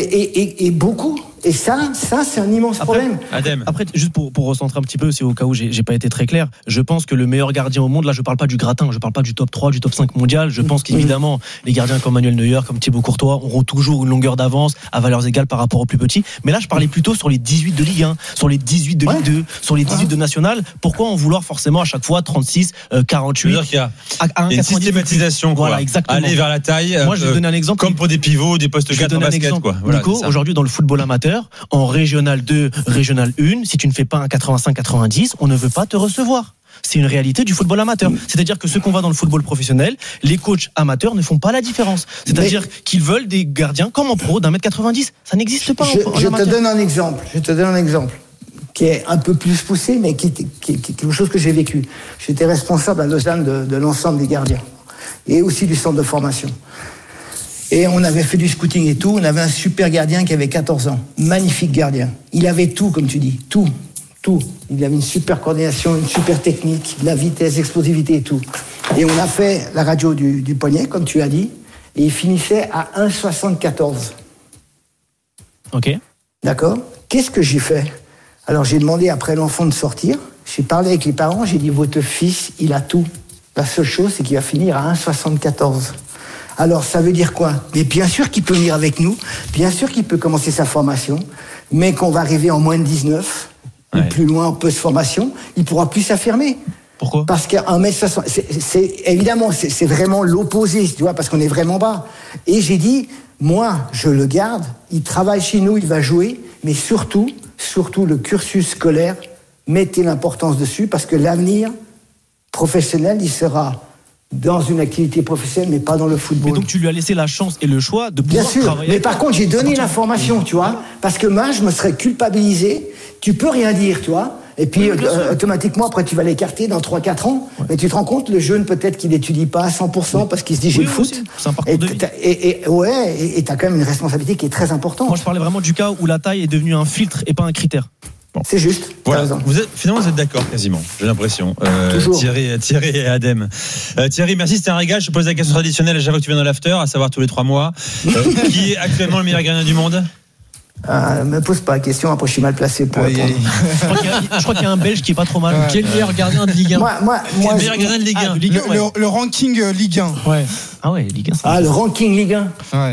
Et beaucoup. Et ça, c'est un immense problème. Après, juste pour recentrer un petit peu, c'est au cas où j'ai pas été très clair, je pense que le meilleur gardien au monde, là je parle pas du gratin, je parle pas du top 3, du top 5 mondial, je pense qu'évidemment les gardiens comme Manuel Neuer, comme Thibaut Courtois auront toujours une longueur d'avance à valeurs égales par rapport aux plus petits. Mais là je parlais plutôt sur les 18 de Ligue 1, sur les 18 de Ligue 2, sur les 18 de National. Pourquoi en vouloir forcément à chaque fois 36, 48 il y a une systématisation, quoi. Voilà, exactement. Aller vers la taille. Moi je vais donner un exemple. Comme pour des pivots, des postes 4 en basket, quoi. Voilà, Nico, aujourd'hui dans le football amateur, en Régional 2, Régional 1, si tu ne fais pas un 85-90, on ne veut pas te recevoir. C'est une réalité du football amateur. C'est-à-dire que ceux qu'on va dans le football professionnel, les coachs amateurs ne font pas la différence. C'est-à-dire qu'ils veulent des gardiens comme en pro d'1m90. Ça n'existe pas en amateur. Je te donne un exemple qui est un peu plus poussé, mais qui est quelque chose que j'ai vécu. J'étais responsable à Lausanne de l'ensemble des gardiens et aussi du centre de formation. Et on avait fait du scouting et tout. On avait un super gardien qui avait 14 ans. Magnifique gardien. Il avait tout, comme tu dis. Tout. Il avait une super coordination, une super technique, la vitesse, l'explosivité et tout. Et on a fait la radio du poignet, comme tu as dit. Et il finissait à 1,74. Ok. D'accord. Qu'est-ce que j'ai fait ? Alors j'ai demandé après l'enfant de sortir. J'ai parlé avec les parents. J'ai dit, votre fils, il a tout. La seule chose, c'est qu'il va finir à 1,74. Alors, ça veut dire quoi ? Mais bien sûr qu'il peut venir avec nous, bien sûr qu'il peut commencer sa formation, mais qu'on va arriver en moins de 19, ou plus loin en post-formation, il ne pourra plus s'affirmer. Pourquoi ? Parce qu'à 1m60, évidemment, c'est vraiment l'opposé, tu vois, parce qu'on est vraiment bas. Et j'ai dit, moi, je le garde, il travaille chez nous, il va jouer, mais surtout, le cursus scolaire, mettez l'importance dessus, parce que l'avenir professionnel, il sera dans une activité professionnelle, mais pas dans le football. Mais donc tu lui as laissé la chance et le choix de pouvoir travailler. Bien sûr, mais par contre j'ai donné l'information, tu vois, parce que moi je me serais culpabilisé. Tu peux rien dire, tu vois. Et puis, automatiquement, après, tu vas l'écarter dans 3-4 ans. Ouais. Mais tu te rends compte, le jeune, peut-être qu'il n'étudie pas à 100% parce qu'il se dit, j'ai le foot. C'est un parcours de vie. Et t'as quand même une responsabilité qui est très importante. Moi, je parlais vraiment du cas où la taille est devenue un filtre et pas un critère. Bon. C'est juste. Voilà. Finalement, vous êtes d'accord quasiment, j'ai l'impression. Thierry et Adem. Thierry, merci, c'était un régal. Je te pose la question traditionnelle à chaque fois que tu viens dans l'after, à savoir tous les 3 mois. Qui est actuellement le meilleur gardien du monde? Me pose pas la question, après je suis mal placé pour répondre. Je crois qu'il y a un Belge qui est pas trop mal. Quel meilleur gardien de Ligue 1? Quel meilleur gardien de Ligue 1? Le ranking Ligue 1. Ouais. Ah ouais, Ligue 1. Le ranking Ligue 1. Ouais.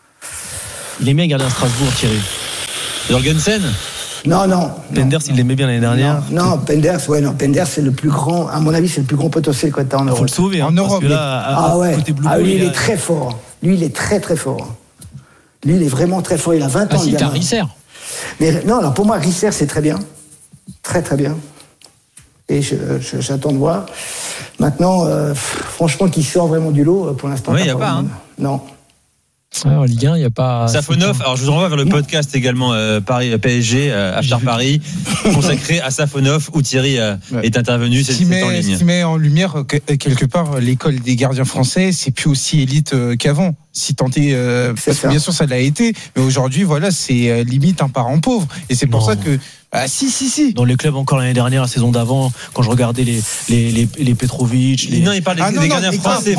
Il aimait gardien à Strasbourg, Thierry. Jorgensen? Non. Penders, il l'aimait bien l'année dernière. Non, Penders, c'est le plus grand, à mon avis, c'est le plus grand potentiel que tu as en Europe. Il faut le sauver, en Europe. Lui, il est très fort. Lui, il est très, très fort. Lui, il est vraiment très fort. Il a 20 ans. Si, t'as Risser. Mais non, alors pour moi, Risser, c'est très bien. Très, très bien. Et j'attends de voir. Maintenant, franchement, qui sort vraiment du lot, pour l'instant. Oui, il n'y a pas. Hein. Non. En Ligue 1, il n'y a pas. Safonov, alors je vous renvoie vers le podcast également Paris PSG, After Paris, consacré à Safonov, où Thierry est intervenu. C'est en ligne. Ce qui met en lumière quelque part l'école des gardiens français, c'est plus aussi élite qu'avant. Si tenté, parce que bien sûr ça l'a été, mais aujourd'hui voilà, c'est limite un parent pauvre. Et c'est pour ça que si. Dans les clubs encore l'année dernière, la saison d'avant, quand je regardais les Petrovic, Non, il parle des gardiens français.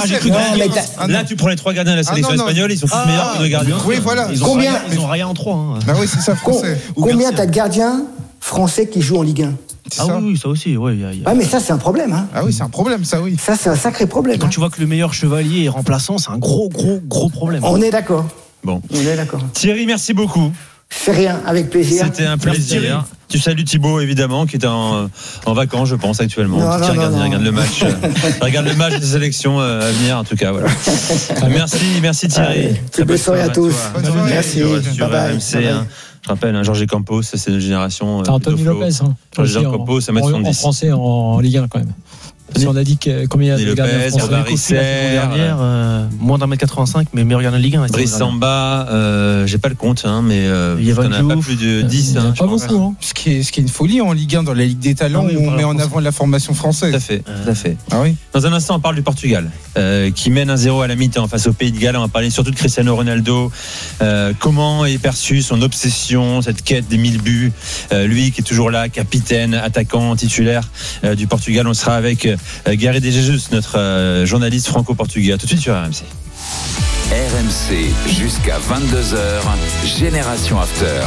Là, tu prends les 3 gardiens de la sélection espagnole, ils sont tous meilleurs que nos gardiens. Oui, voilà. Ils ont rien en 3. Hein. Bah oui, c'est ça, français. Combien t'as de gardiens français qui jouent en Ligue 1? Oui, ça aussi. Ouais, mais ça, c'est un problème. Hein. Ah oui, c'est un problème, ça, oui. Ça, c'est un sacré problème. Quand tu vois que le meilleur chevalier est remplaçant, c'est un gros problème. On est d'accord. Bon. On est d'accord. Thierry, merci beaucoup. C'est rien, avec plaisir. C'était un plaisir. Tu salues Thibaut, évidemment, qui est en vacances, je pense, actuellement. Il regarde le match. Regarde le match des élections à venir, en tout cas. Voilà. Merci Thierry. Bonne soirée à tous. Merci. Sur RMC. Je rappelle, Jorge Campos, c'est une génération. T'as Anthony Lopez. Jorge Campos, ça met 70. En français, en Ligue 1 quand même. Si on a dit combien il y a de gardiens français. Robert Risser, moins d'1m85, mais meilleur gardien de Ligue 1. Brice Samba, j'ai pas le compte, mais il n'y en a pas plus de 10. Pas beaucoup. Ce qui est une folie en Ligue 1, dans la Ligue des Talents, où on met en avant la formation française. Tout à fait. Ah oui. Dans un instant, on parle du Portugal, qui mène 1-0 à la mi-temps face au Pays de Galles. On va parler surtout de Cristiano Ronaldo. Comment est perçue son obsession, cette quête des 1000 buts. Lui qui est toujours là, capitaine, attaquant, titulaire du Portugal. On sera avec Gary De Jesus, notre journaliste franco-portugais. À tout de suite sur RMC. RMC jusqu'à 22h, Génération After.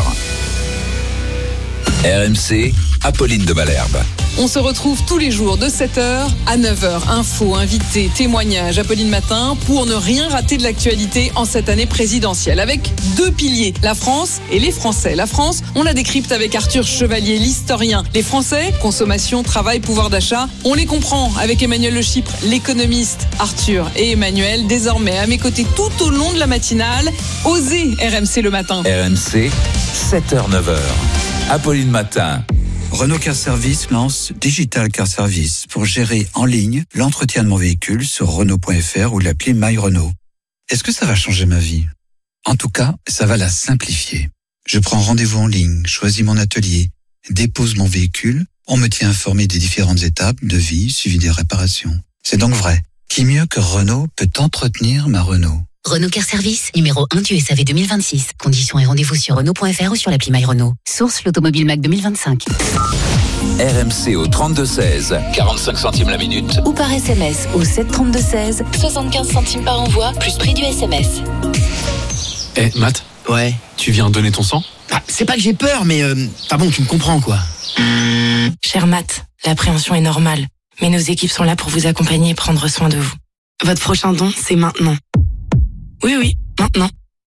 RMC, Apolline de Malherbe. On se retrouve tous les jours de 7h à 9h. Infos, invités, témoignages, Apolline Matin, pour ne rien rater de l'actualité en cette année présidentielle. Avec 2 piliers, la France et les Français. La France, on la décrypte avec Arthur Chevalier, l'historien. Les Français, consommation, travail, pouvoir d'achat, on les comprend avec Emmanuel Le Chypre, l'économiste. Arthur et Emmanuel, désormais à mes côtés tout au long de la matinale. Osez RMC le matin. RMC, 7h-9h. Apolline Matin. Renault Car Service lance Digital Car Service pour gérer en ligne l'entretien de mon véhicule sur Renault.fr ou l'appli My Renault. Est-ce que ça va changer ma vie? En tout cas, ça va la simplifier. Je prends rendez-vous en ligne, choisis mon atelier, dépose mon véhicule, on me tient informé des différentes étapes, devis, suivi des réparations. C'est donc vrai. Qui mieux que Renault peut entretenir ma Renault? Renault Car Service, numéro 1 du SAV 2026. Conditions et rendez-vous sur Renault.fr ou sur l'appli My Renault. Source l'Automobile Mac 2025. RMC au 32-16, 45 centimes la minute. Ou par SMS au 732-16, 75 centimes par envoi, plus prix du SMS. Matt. Ouais. Tu viens donner ton sang? C'est pas que j'ai peur, mais tu me comprends, quoi. Cher Matt, l'appréhension est normale. Mais nos équipes sont là pour vous accompagner et prendre soin de vous. Votre prochain don, c'est maintenant. Oui, maintenant.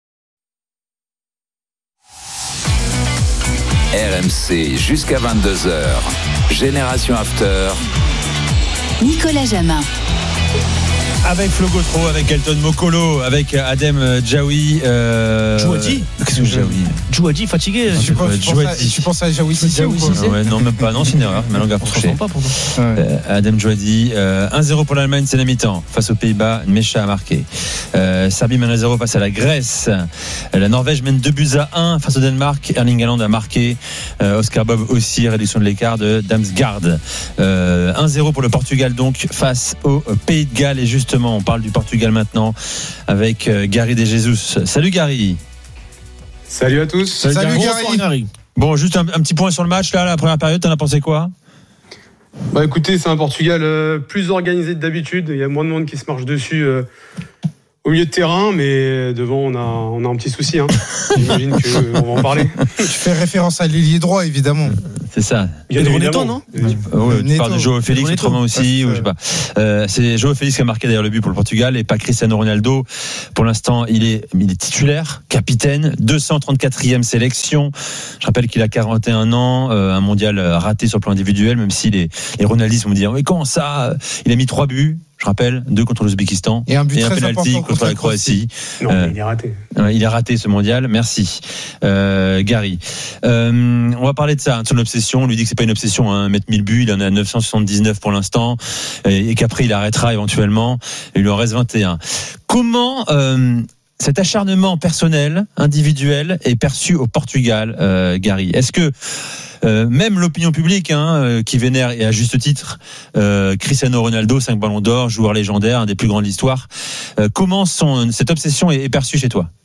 RMC jusqu'à 22h. Génération After. Nicolas Jamin. Avec Flo Gautreau, avec Elton Mokolo, avec Adem Djaoui. Djouadi. Qu'est-ce que Djaoui Djouadi fatigué. Tu penses à Djaoui Cissé ou quoi? Ouais, non, même pas. Non, c'est une erreur. Ma langue a fourché. Adem Djouadi. 1-0 pour l'Allemagne, c'est la mi-temps. Face aux Pays-Bas, Mecha a marqué. Serbie mène 1-0 face à la Grèce. La Norvège mène 2-1 face au Danemark. Erling Haaland a marqué. Oscar Bob aussi, réduction de l'écart de Damsgaard. 1-0 pour le Portugal donc face au Pays de Galles. Et justement, on parle du Portugal maintenant avec Gary De Jesus. Salut Gary. Salut à tous. Salut Gary. Bon, juste un petit point sur le match là, la première période, t'en as pensé quoi? Bah écoutez, c'est un Portugal plus organisé que d'habitude. Il y a moins de monde qui se marche dessus au milieu de terrain, mais devant on a un petit souci. J'imagine qu'on va en parler. Tu fais référence à l'ailier droit, évidemment. C'est ça. Il y a Neto, non? Tu parles de João Félix autrement aussi, ou je sais pas. C'est João Félix qui a marqué d'ailleurs le but pour le Portugal et pas Cristiano Ronaldo. Pour l'instant, il est titulaire, capitaine, 234e sélection. Je rappelle qu'il a 41 ans, un mondial raté sur le plan individuel, même si les Ronaldistes vont dire mais comment ça? Il a mis 3 buts. Je rappelle, 2 contre l'Ouzbékistan et un penalty contre la Croatie. Non, il est raté. Il a raté ce mondial. Merci, Gary. On va parler de ça, de son obsession. On lui dit que c'est pas une obsession, mettre 1000 buts. Il en a 979 pour l'instant, et qu'après il arrêtera éventuellement. Il lui en reste 21. Comment cet acharnement personnel, individuel, est perçu au Portugal, Gary? Est-ce que même l'opinion publique qui vénère, et à juste titre, Cristiano Ronaldo, 5 ballons d'or, joueur légendaire, un des plus grands de l'histoire, comment cette obsession est perçue chez toi?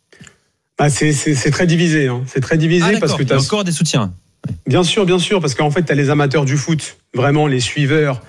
C'est très divisé. C'est très divisé parce que tu as encore des soutiens. Bien sûr, parce qu'en fait, tu as les amateurs du foot, vraiment les suiveurs,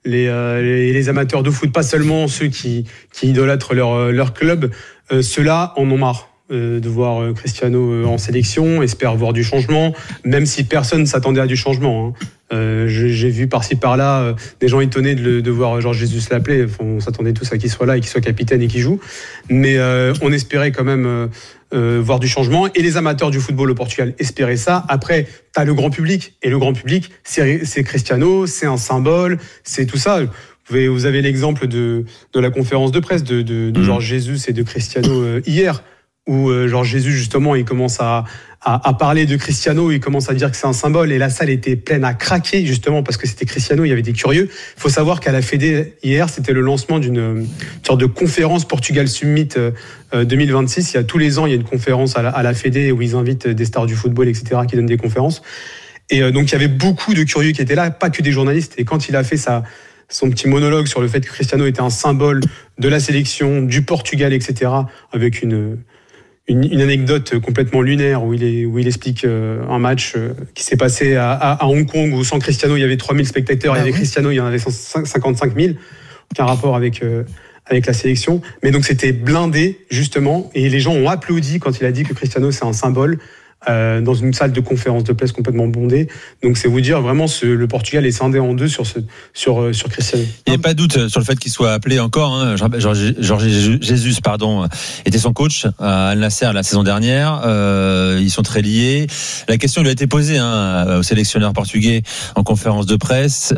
les amateurs de foot, pas seulement ceux qui idolâtrent leur club. Ceux-là en ont marre de voir Cristiano en sélection, espèrent voir du changement, même si personne ne s'attendait à du changement. J'ai vu par-ci par-là des gens étonnés de voir Jorge Jesus l'appeler. On s'attendait tous à qu'il soit là et qu'il soit capitaine et qu'il joue. Mais on espérait quand même voir du changement. Et les amateurs du football au Portugal espéraient ça. Après, tu as le grand public. Et le grand public, c'est Cristiano, c'est un symbole, c'est tout ça. Vous avez l'exemple de la conférence de presse de Jorge Jesus et de Cristiano hier, où Jorge Jesus, justement, il commence à parler de Cristiano, il commence à dire que c'est un symbole, et la salle était pleine à craquer, justement, parce que c'était Cristiano, il y avait des curieux. Il faut savoir qu'à la Fédé, hier, c'était le lancement d'une sorte de conférence Portugal Summit 2026. Il y a tous les ans, il y a une conférence à la Fédé où ils invitent des stars du football, etc., qui donnent des conférences. Et donc, il y avait beaucoup de curieux qui étaient là, pas que des journalistes. Et quand il a fait son petit monologue sur le fait que Cristiano était un symbole de la sélection, du Portugal, etc., avec une anecdote complètement lunaire où il explique un match qui s'est passé à Hong Kong où sans Cristiano il y avait 3000 spectateurs, il y avait Cristiano il y en avait 55 000, aucun rapport avec la sélection, mais donc c'était blindé justement, et les gens ont applaudi quand il a dit que Cristiano c'est un symbole dans une salle de conférence de presse complètement bondée. Donc c'est vous dire vraiment le Portugal est scindé en deux sur Cristiano. Il n'y a pas de doute sur le fait qu'il soit appelé encore. Jorge Jesus était son coach à Al Nassr la saison dernière. Ils sont très liés. La question lui a été posée au sélectionneur portugais en conférence de presse.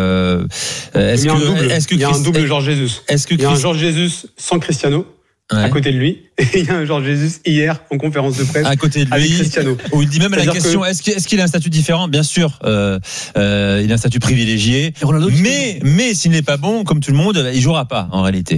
Il y a un double Jorge Jesus. Il y a un Jorge Jesus sans Cristiano. Ouais. À côté de lui, et il y a un Jorge Jesus hier en conférence de presse à côté de lui, avec Cristiano. Où il dit même à la question est-ce qu'il a un statut différent? Bien sûr, il a un statut privilégié, mais s'il n'est pas bon, comme tout le monde, il jouera pas en réalité.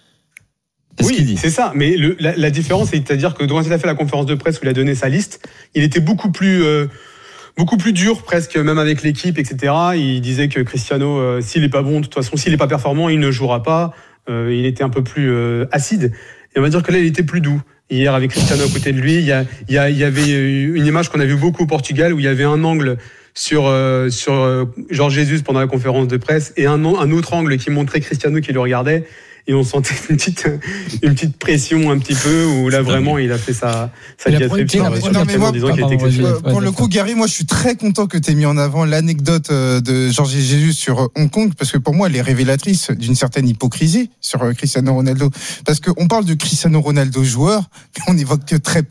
C'est ça. Mais la différence, c'est-à-dire que quand il a fait la conférence de presse où il a donné sa liste, il était beaucoup plus dur, presque, même avec l'équipe, etc. Il disait que Cristiano, s'il est pas bon, de toute façon, s'il est pas performant, il ne jouera pas. Il était un peu plus acide, et on va dire que là il était plus doux. Hier avec Cristiano à côté de lui, il y avait une image qu'on a vue beaucoup au Portugal où il y avait un angle sur Jorge Jesus pendant la conférence de presse et un autre angle qui montrait Cristiano qui le regardait, et on sentait une petite pression un petit peu où là vraiment il a fait sa diatribe en disant qu'il était exceptionnel. Pour le coup, Gary, moi je suis très content que tu aies mis en avant l'anecdote de Jorge Jesus sur Hong Kong, parce que pour moi elle est révélatrice d'une certaine hypocrisie sur Cristiano Ronaldo, parce qu'on parle de Cristiano Ronaldo joueur, mais on évoque que très peu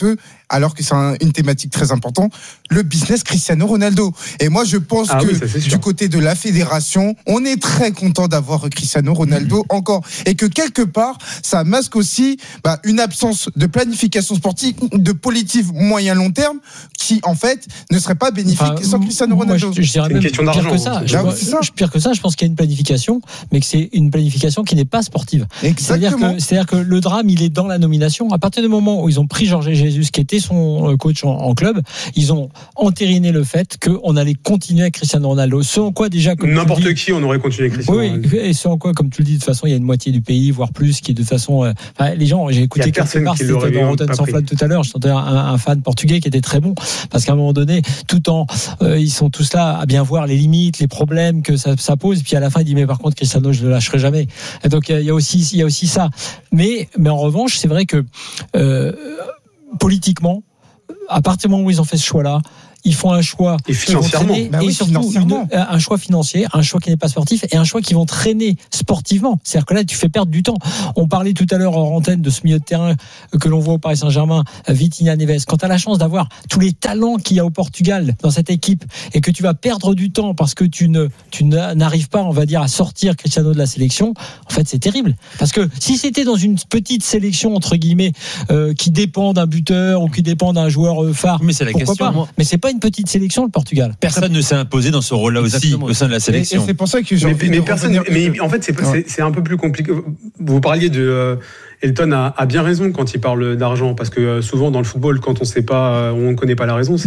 alors que c'est une thématique très importante, le business Cristiano Ronaldo. Et moi, je pense du côté de la fédération, on est très content d'avoir Cristiano Ronaldo encore. Et que quelque part, ça masque aussi une absence de planification sportive, de politique moyen-long terme, qui, en fait, ne serait pas bénéfique sans Cristiano Ronaldo. Je dirais même pire que ça. Pire que ça, je pense qu'il y a une planification, mais que c'est une planification qui n'est pas sportive. C'est-à-dire que le drame, il est dans la nomination. À partir du moment où ils ont pris Jorge Jesus, qui était son coach en club, ils ont entériné le fait qu'on allait continuer avec Cristiano Ronaldo. Selon quoi, déjà, n'importe qui, on aurait continué avec Cristiano Ronaldo. Oui, et selon quoi, comme tu le dis, de toute façon, il y a une moitié du pays, voire plus, qui de toute façon, les gens, j'ai écouté quelque part, c'était dans Rotten sans flamme tout à l'heure, j'entendais un fan portugais qui était très bon, parce qu'à un moment donné, tout en, ils sont tous là à bien voir les limites, les problèmes que ça pose, et puis à la fin, il dit, mais par contre, Cristiano, je le lâcherai jamais. Et donc, il y a aussi ça. Mais en revanche, c'est vrai que, politiquement, à partir du moment où ils ont fait ce choix-là, ils font un choix et financièrement, et surtout un choix financier, un choix qui n'est pas sportif et un choix qui vont traîner sportivement. C'est-à-dire que là, tu fais perdre du temps. On parlait tout à l'heure en antenne de ce milieu de terrain que l'on voit au Paris Saint-Germain, Vitinha, Neves. Quand tu as la chance d'avoir tous les talents qu'il y a au Portugal dans cette équipe et que tu vas perdre du temps parce que tu n'arrives pas, on va dire, à sortir Cristiano de la sélection, en fait, c'est terrible. Parce que si c'était dans une petite sélection, entre guillemets, qui dépend d'un buteur ou qui dépend d'un joueur phare, mais c'est la question. Pas. Mais c'est pas une petite sélection, le Portugal. Personne ne s'est imposé dans ce rôle-là aussi au sein de la sélection. Et c'est pour ça que j'ai envie mais en fait, c'est un peu plus compliqué. Vous parliez de Elton a bien raison quand il parle d'argent, parce que souvent dans le football, quand on ne connaît pas la raison,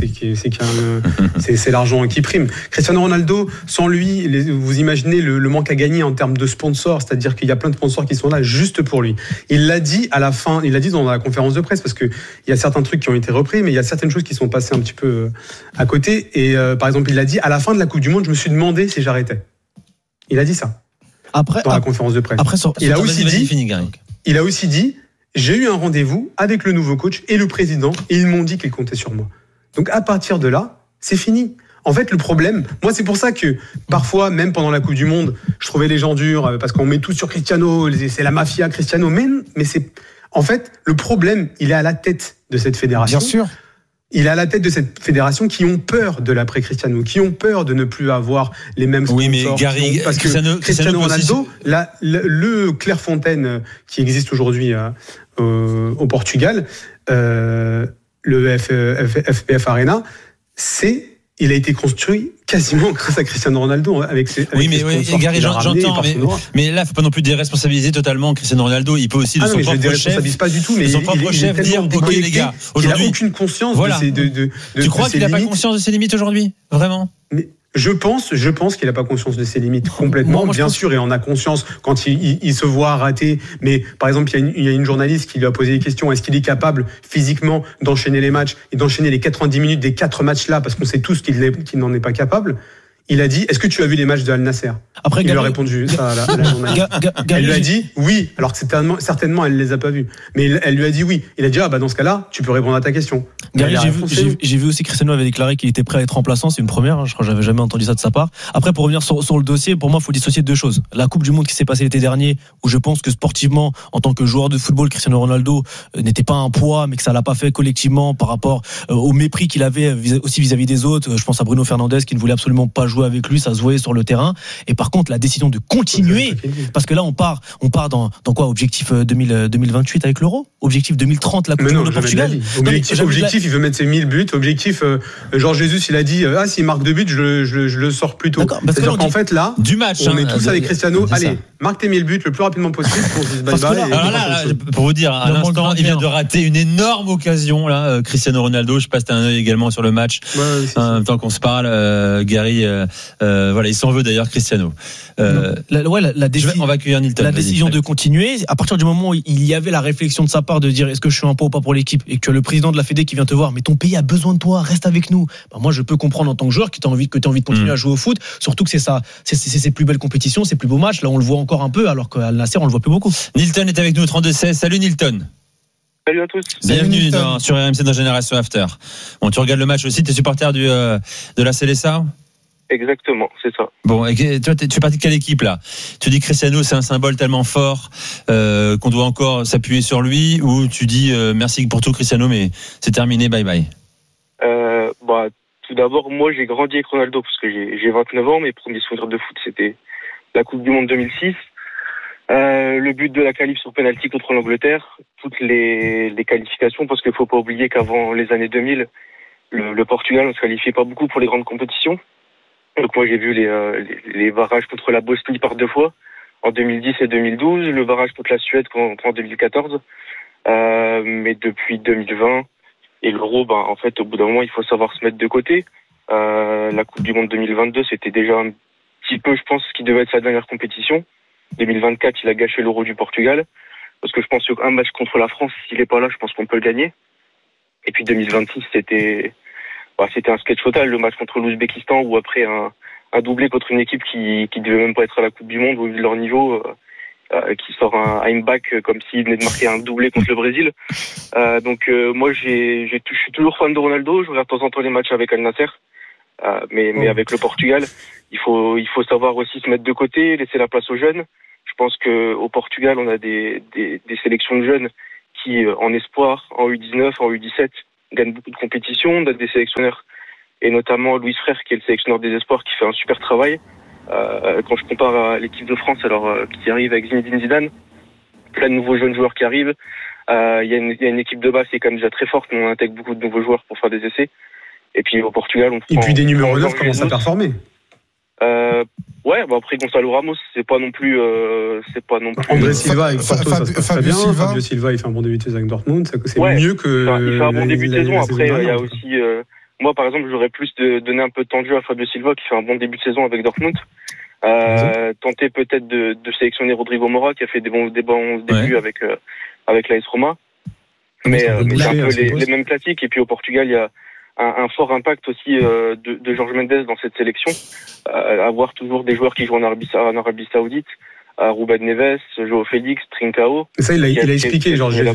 c'est l'argent qui prime. Cristiano Ronaldo, sans lui, vous imaginez le manque à gagner en termes de sponsors, c'est-à-dire qu'il y a plein de sponsors qui sont là juste pour lui. Il l'a dit à la fin, il l'a dit dans la conférence de presse, parce que il y a certains trucs qui ont été repris, mais il y a certaines choses qui sont passées un petit peu à côté. Et par exemple, il a dit à la fin de la Coupe du Monde, je me suis demandé si j'arrêtais. Il a dit ça. Dans la conférence de presse. Il a aussi dit, j'ai eu un rendez-vous avec le nouveau coach et le président et ils m'ont dit qu'ils comptaient sur moi. Donc à partir de là, c'est fini. En fait, le problème, moi c'est pour ça que parfois, même pendant la Coupe du Monde, je trouvais les gens durs parce qu'on met tout sur Cristiano, c'est la mafia Cristiano. Mais c'est, en fait, le problème, il est à la tête de cette fédération. Bien sûr. Il est à la tête de cette fédération qui ont peur de l'après-Cristiano, qui ont peur de ne plus avoir les mêmes sponsors. Oui, mais Gary, parce que Cristiano Ronaldo, le Clairefontaine qui existe aujourd'hui au Portugal, le FPF Arena, il a été construit quasiment grâce à Cristiano Ronaldo avec ses Gary, j'entends, mais là, faut pas non plus déresponsabiliser totalement Cristiano Ronaldo. Il peut aussi de son propre chef, pas du tout, mais son propre chef dire, ok les gars, aujourd'hui, il a aucune conscience de tu crois qu'il a pas conscience de ses limites aujourd'hui, vraiment? Mais je pense qu'il n'a pas conscience de ses limites complètement. Bien sûr, et on a conscience quand il se voit rater. Mais par exemple, il y a une journaliste qui lui a posé des questions. Est-ce qu'il est capable physiquement d'enchaîner les matchs et d'enchaîner les 90 minutes des 4 matchs là, parce qu'on sait tous qu'il n'en est pas capable. Il a dit, est-ce que tu as vu les matchs de Al Nasser? Après, il lui a répondu ça à la journaliste. Elle lui a dit oui, alors que certainement elle les a pas vus. Mais elle lui a dit oui. Il a dit dans ce cas-là, tu peux répondre à ta question. Gary, j'ai vu aussi Cristiano avait déclaré qu'il était prêt à être remplaçant. C'est une première. Je crois que j'avais jamais entendu ça de sa part. Après, pour revenir sur le dossier, pour moi, il faut dissocier deux choses. La Coupe du Monde qui s'est passée l'été dernier, où je pense que sportivement, en tant que joueur de football, Cristiano Ronaldo n'était pas un poids, mais que ça l'a pas fait collectivement par rapport au mépris qu'il avait aussi vis-à-vis des autres. Je pense à Bruno Fernandes qui ne voulait absolument pas jouer avec lui, ça se voyait sur le terrain. Et par contre, la décision de continuer, parce que là on part dans quoi, objectif 2028 avec l'Euro, objectif 2030 la Coupe du Monde au Portugal. Objectif, il veut mettre ses 1000 buts. Objectif, genre Jésus, il a dit s'il marque 2 buts, je le sors plus tôt. C'est-à-dire qu'en fait là, du match, on est tous avec Cristiano. Allez, marque tes 1000 buts le plus rapidement possible pour se bye-bye. Alors là, pour vous dire, à l'instant, il vient de rater une énorme occasion là, Cristiano Ronaldo. Je passe un œil également sur le match. En même temps qu'on se parle, Gary. Voilà, il s'en veut d'ailleurs Cristiano. On va accueillir Nilton. La décision de continuer, à partir du moment où il y avait la réflexion de sa part de dire est-ce que je suis un poids ou pas pour l'équipe, et que le président de la Fédé qui vient te voir, mais ton pays a besoin de toi, reste avec nous. Moi, je peux comprendre en tant que joueur que tu as envie de continuer à jouer au foot, surtout que c'est ses plus belles compétitions, ses plus beaux matchs. Là, on le voit encore un peu, alors qu'Al Nasser, on le voit plus beaucoup. Nilton est avec nous, 32-16. Salut Nilton. Salut à tous. Bienvenue sur RMC dans Génération After. Bon, tu regardes le match aussi, t'es supporter de la Seleção? Exactement, c'est ça. Bon, et toi, tu fais partie de quelle équipe là? Tu dis Cristiano, c'est un symbole tellement fort qu'on doit encore s'appuyer sur lui, ou tu dis merci pour tout Cristiano, mais c'est terminé, bye bye? Tout d'abord, moi j'ai grandi avec Ronaldo parce que j'ai 29 ans. Mes premiers souvenirs de foot, c'était la Coupe du Monde 2006, le but de la qualif sur penalty contre l'Angleterre, toutes les qualifications, parce qu'il faut pas oublier qu'avant les années 2000, le Portugal ne se qualifiait pas beaucoup pour les grandes compétitions. Donc moi j'ai vu les barrages contre la Bosnie par 2 fois, en 2010 et 2012, le barrage contre la Suède en 2014, mais depuis 2020 et l'Euro, en fait au bout d'un moment il faut savoir se mettre de côté. La Coupe du Monde 2022 c'était déjà un petit peu, je pense, ce qui devait être sa dernière compétition. 2024 il a gâché l'Euro du Portugal, parce que je pense qu'un match contre la France, s'il est pas là, je pense qu'on peut le gagner. Et puis 2026 c'était un sketch total, le match contre l'Ouzbékistan, où après un doublé contre une équipe qui devait même pas être à la Coupe du Monde au vu de leur niveau, qui sort un back comme s'il venait de marquer un doublé contre le Brésil. Moi je suis toujours fan de Ronaldo, je regarde de temps en temps les matchs avec Al Nassr, mais avec le Portugal, il faut savoir aussi se mettre de côté, laisser la place aux jeunes. Je pense que au Portugal on a des sélections de jeunes qui en espoir, en U19, en U17 gagne beaucoup de compétitions. On a des sélectionneurs, et notamment Louis Frère, qui est le sélectionneur des espoirs, qui fait un super travail. Quand je compare à l'équipe de France, qui arrive avec Zinedine Zidane, plein de nouveaux jeunes joueurs qui arrivent. Il y a une équipe de base qui est quand même déjà très forte, mais on intègre beaucoup de nouveaux joueurs pour faire des essais. Et puis au Portugal, on prend... Et puis des numéros 9 commencent à performer. Après Gonçalo Ramos, c'est pas non plus. André Silva avec Porto, ça se passe très bien. Fabio Silva, il fait un bon début de saison avec Dortmund. C'est mieux que. Il fait un bon début de saison. Après, il y a aussi. Moi, par exemple, j'aurais plus donné un peu de temps de jeu à Fabio Silva, qui fait un bon début de saison avec Dortmund. Tenter peut-être de sélectionner Rodrigo Mora, qui a fait des bons débuts avec l'AS Roma. Mais c'est un peu les mêmes classiques. Et puis au Portugal, il y a un fort impact aussi de Jorge Mendes dans cette sélection. Avoir toujours des joueurs qui jouent en Arabie Saoudite, Ruben Neves, João Félix, Trincao. Et ça, il a expliqué, Jorge Jesus.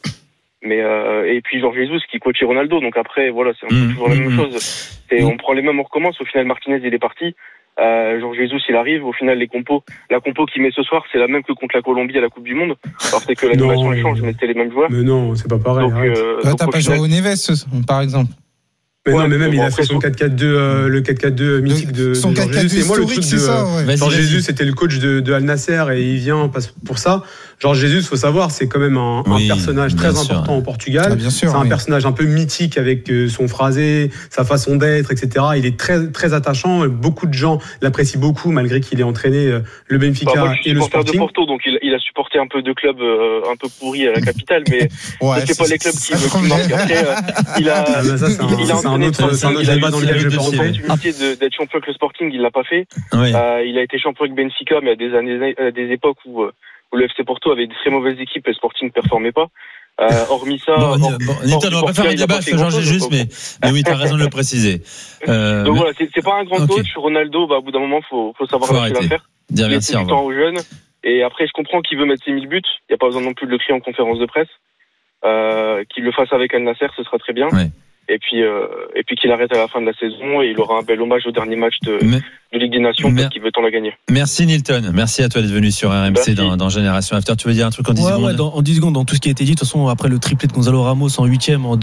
Mais et puis Jorge Jesus qui coachait Ronaldo. Donc après, voilà, c'est un peu toujours la même chose. On prend les mêmes, on recommence. Au final, Martinez il est parti. Jorge Jesus il arrive. Au final, la compo qu'il met ce soir, c'est la même que contre la Colombie à la Coupe du Monde. Alors c'est que l'animation elle change, mais c'était les mêmes joueurs. Mais non, c'est pas pareil. Donc, t'as pas joué au Neves, par exemple. Mais même il a fait son 4-4-2, le 4-4-2 mythique de son 4-4-2 historique, c'est ça. Jorge Jesus c'était le coach de Al Nassr et il vient pour ça. Jorge Jesus, faut savoir, c'est quand même un personnage très important au Portugal. C'est un personnage un peu mythique avec son phrasé, sa façon d'être, etc. Il est très très attachant. Beaucoup de gens l'apprécient beaucoup malgré qu'il ait entraîné le Benfica et le Sporting. De Porto, donc il a supporté un peu de clubs un peu pourris à la capitale, mais c'est pas les clubs qui marquent. Après, il a un autre débat dans lequel je peux rentrer. D'être champion avec le Sporting, il l'a pas fait. Il a été champion avec Benfica, mais à des époques où le FC Porto avait de très mauvaises équipes et le Sporting ne performait pas. Hormis ça, Nilton, on va pas faire un débat sur Jorge Jesus, mais oui, t'as raison de le préciser. Donc voilà, c'est pas un grand coach. Ronaldo, au bout d'un moment, faut savoir lâcher l'affaire. Dire merci, du temps aux jeunes. Et après, je comprends qu'il veut mettre ses 1000 buts. Il n'y a pas besoin non plus de le crier en conférence de presse. Qu'il le fasse avec Al Nassr, ce sera très bien. Et puis qu'il arrête à la fin de la saison et il aura un bel hommage au dernier match de Ligue des Nations parce qu'il veut tant la gagner. Merci Nilton, merci à toi d'être venu sur RMC dans Génération After. Tu veux dire un truc en 10 secondes? En 10 secondes, dans tout ce qui a été dit. De toute façon, après le triplé de Gonzalo Ramos en 8e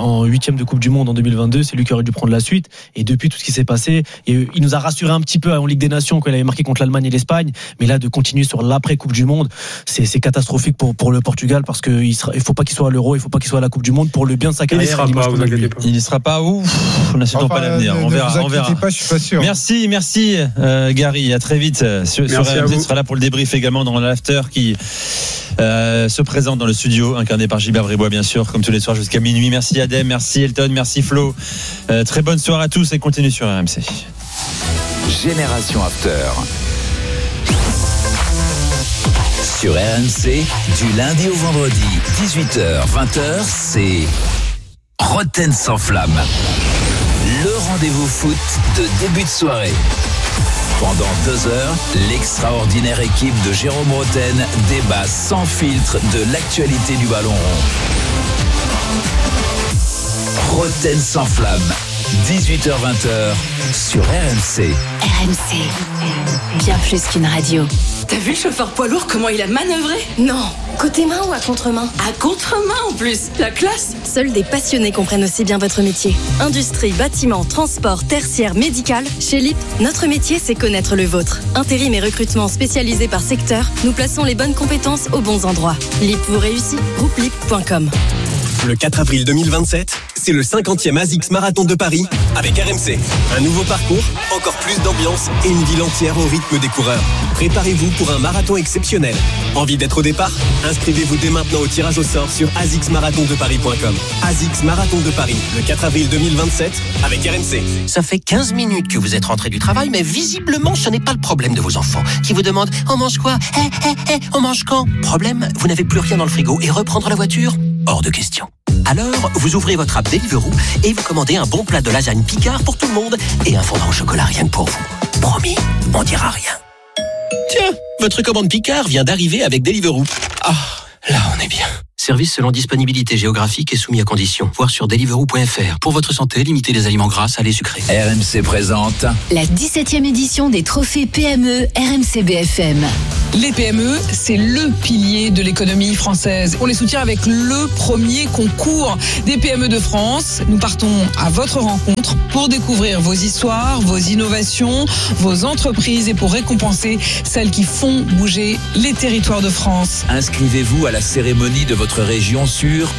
de Coupe du Monde en 2022, c'est lui qui aurait dû prendre la suite. Et depuis tout ce qui s'est passé, il nous a rassuré un petit peu en Ligue des Nations quand il avait marqué contre l'Allemagne et l'Espagne. Mais là, de continuer sur l'après Coupe du Monde, c'est catastrophique pour le Portugal parce qu'il faut pas qu'il soit à l'Euro, il faut pas qu'il soit à la Coupe du Monde pour le bien de sa carrière. Il n'y sera pas. On n'assure pas l'avenir. On verra. Pas, je suis pas sûr. Merci Gary. À très vite sur RMC. Tu seras là pour le débrief également dans l'after qui se présente dans le studio, incarné par Gilbert Bribois, bien sûr, comme tous les soirs jusqu'à minuit. Merci Adem, merci Elton, merci Flo. Très bonne soirée à tous et continue sur RMC. Génération After. Sur RMC, du lundi au vendredi, 18h-20h, c'est Rotten sans flamme. Le rendez-vous foot de début de soirée. Pendant 2 heures, l'extraordinaire équipe de Jérôme Rotten débat sans filtre de l'actualité du ballon rond. Rotten sans flamme. 18h20 sur RMC. RMC, bien plus qu'une radio. T'as vu le chauffeur poids lourd, comment il a manœuvré? Non, côté main ou à contre-main? À contre-main en plus, la classe. Seuls des passionnés comprennent aussi bien votre métier. Industrie, bâtiment, transport, tertiaire, médical. Chez LIP, notre métier, c'est connaître le vôtre. Intérim et recrutement spécialisés par secteur, nous plaçons les bonnes compétences aux bons endroits. LIP vous réussit, groupe-lip.com. Le 4 avril 2027, c'est le 50e ASICS Marathon de Paris avec RMC. Un nouveau parcours, encore plus d'ambiance et une ville entière au rythme des coureurs. Préparez-vous pour un marathon exceptionnel. Envie d'être au départ? Inscrivez-vous dès maintenant au tirage au sort sur asicsmarathondeparis.com. ASICS Marathon de Paris, le 4 avril 2027 avec RMC. Ça fait 15 minutes que vous êtes rentré du travail, mais visiblement, ce n'est pas le problème de vos enfants qui vous demandent « On mange quoi ? On mange quand ?» Problème, vous n'avez plus rien dans le frigo et reprendre la voiture ? Hors de question. Alors, vous ouvrez votre app Deliveroo et vous commandez un bon plat de lasagne Picard pour tout le monde et un fondant au chocolat rien que pour vous. Promis, on dira rien. Tiens, votre commande Picard vient d'arriver avec Deliveroo. Ah, là on est bien. Service selon disponibilité géographique et soumis à conditions. Voir sur deliveroo.fr. Pour votre santé, limitez les aliments gras, salés, sucrés. RMC présente La 17e édition des trophées PME RMC BFM. Les PME, c'est le pilier de l'économie française. On les soutient avec le premier concours des PME de France. Nous partons à votre rencontre pour découvrir vos histoires, vos innovations, vos entreprises et pour récompenser celles qui font bouger les territoires de France. Inscrivez-vous à la cérémonie de votre région sur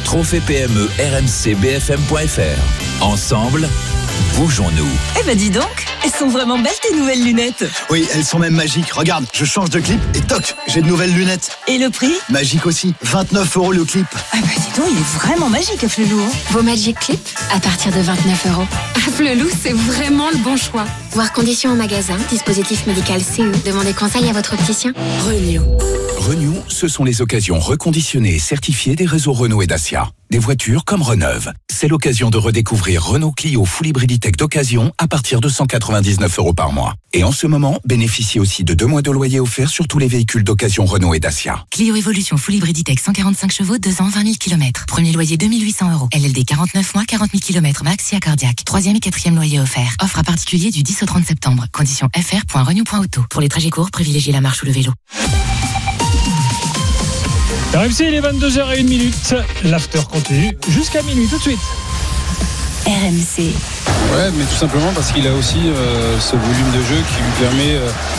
trophée-PME-RMC-BFM.fr. Ensemble, bougeons-nous. Eh ben dis donc, elles sont vraiment belles tes nouvelles lunettes. Oui, elles sont même magiques. Regarde, je change de clip et toc, j'ai de nouvelles lunettes. Et le prix? Magique aussi, 29 € le clip. Ah bah dis donc, il est vraiment magique Afflelou. Vos Magic Clip à partir de 29 €. Afflelou, c'est vraiment le bon choix. Voir conditions en magasin, dispositif médical CE. Demandez conseil à votre opticien. Renew. Renew, ce sont les occasions reconditionnées et certifiées des réseaux Renault et Dacia. Des voitures comme Reneuve. C'est l'occasion de redécouvrir Renault Clio Full Hybrid Tech d'occasion à partir de 199 € par mois. Et en ce moment, bénéficiez aussi de 2 mois de loyer offert sur tous les véhicules d'occasion Renault et Dacia. Clio Evolution Full Hybrid Tech 145 chevaux, 2 ans, 20 000 km. Premier loyer 2 800 €. LLD 49 mois, 40 000 km max et cardiaque. 3e et 4e loyer offert. Offre à particulier du 10 au 30 septembre. Conditions fr.renew.auto. Pour les trajets courts, privilégiez la marche ou le vélo. RMC, il est 22h01. L'after continue jusqu'à minuit, tout de suite. RMC. Ouais, mais tout simplement parce qu'il a aussi ce volume de jeu qui lui permet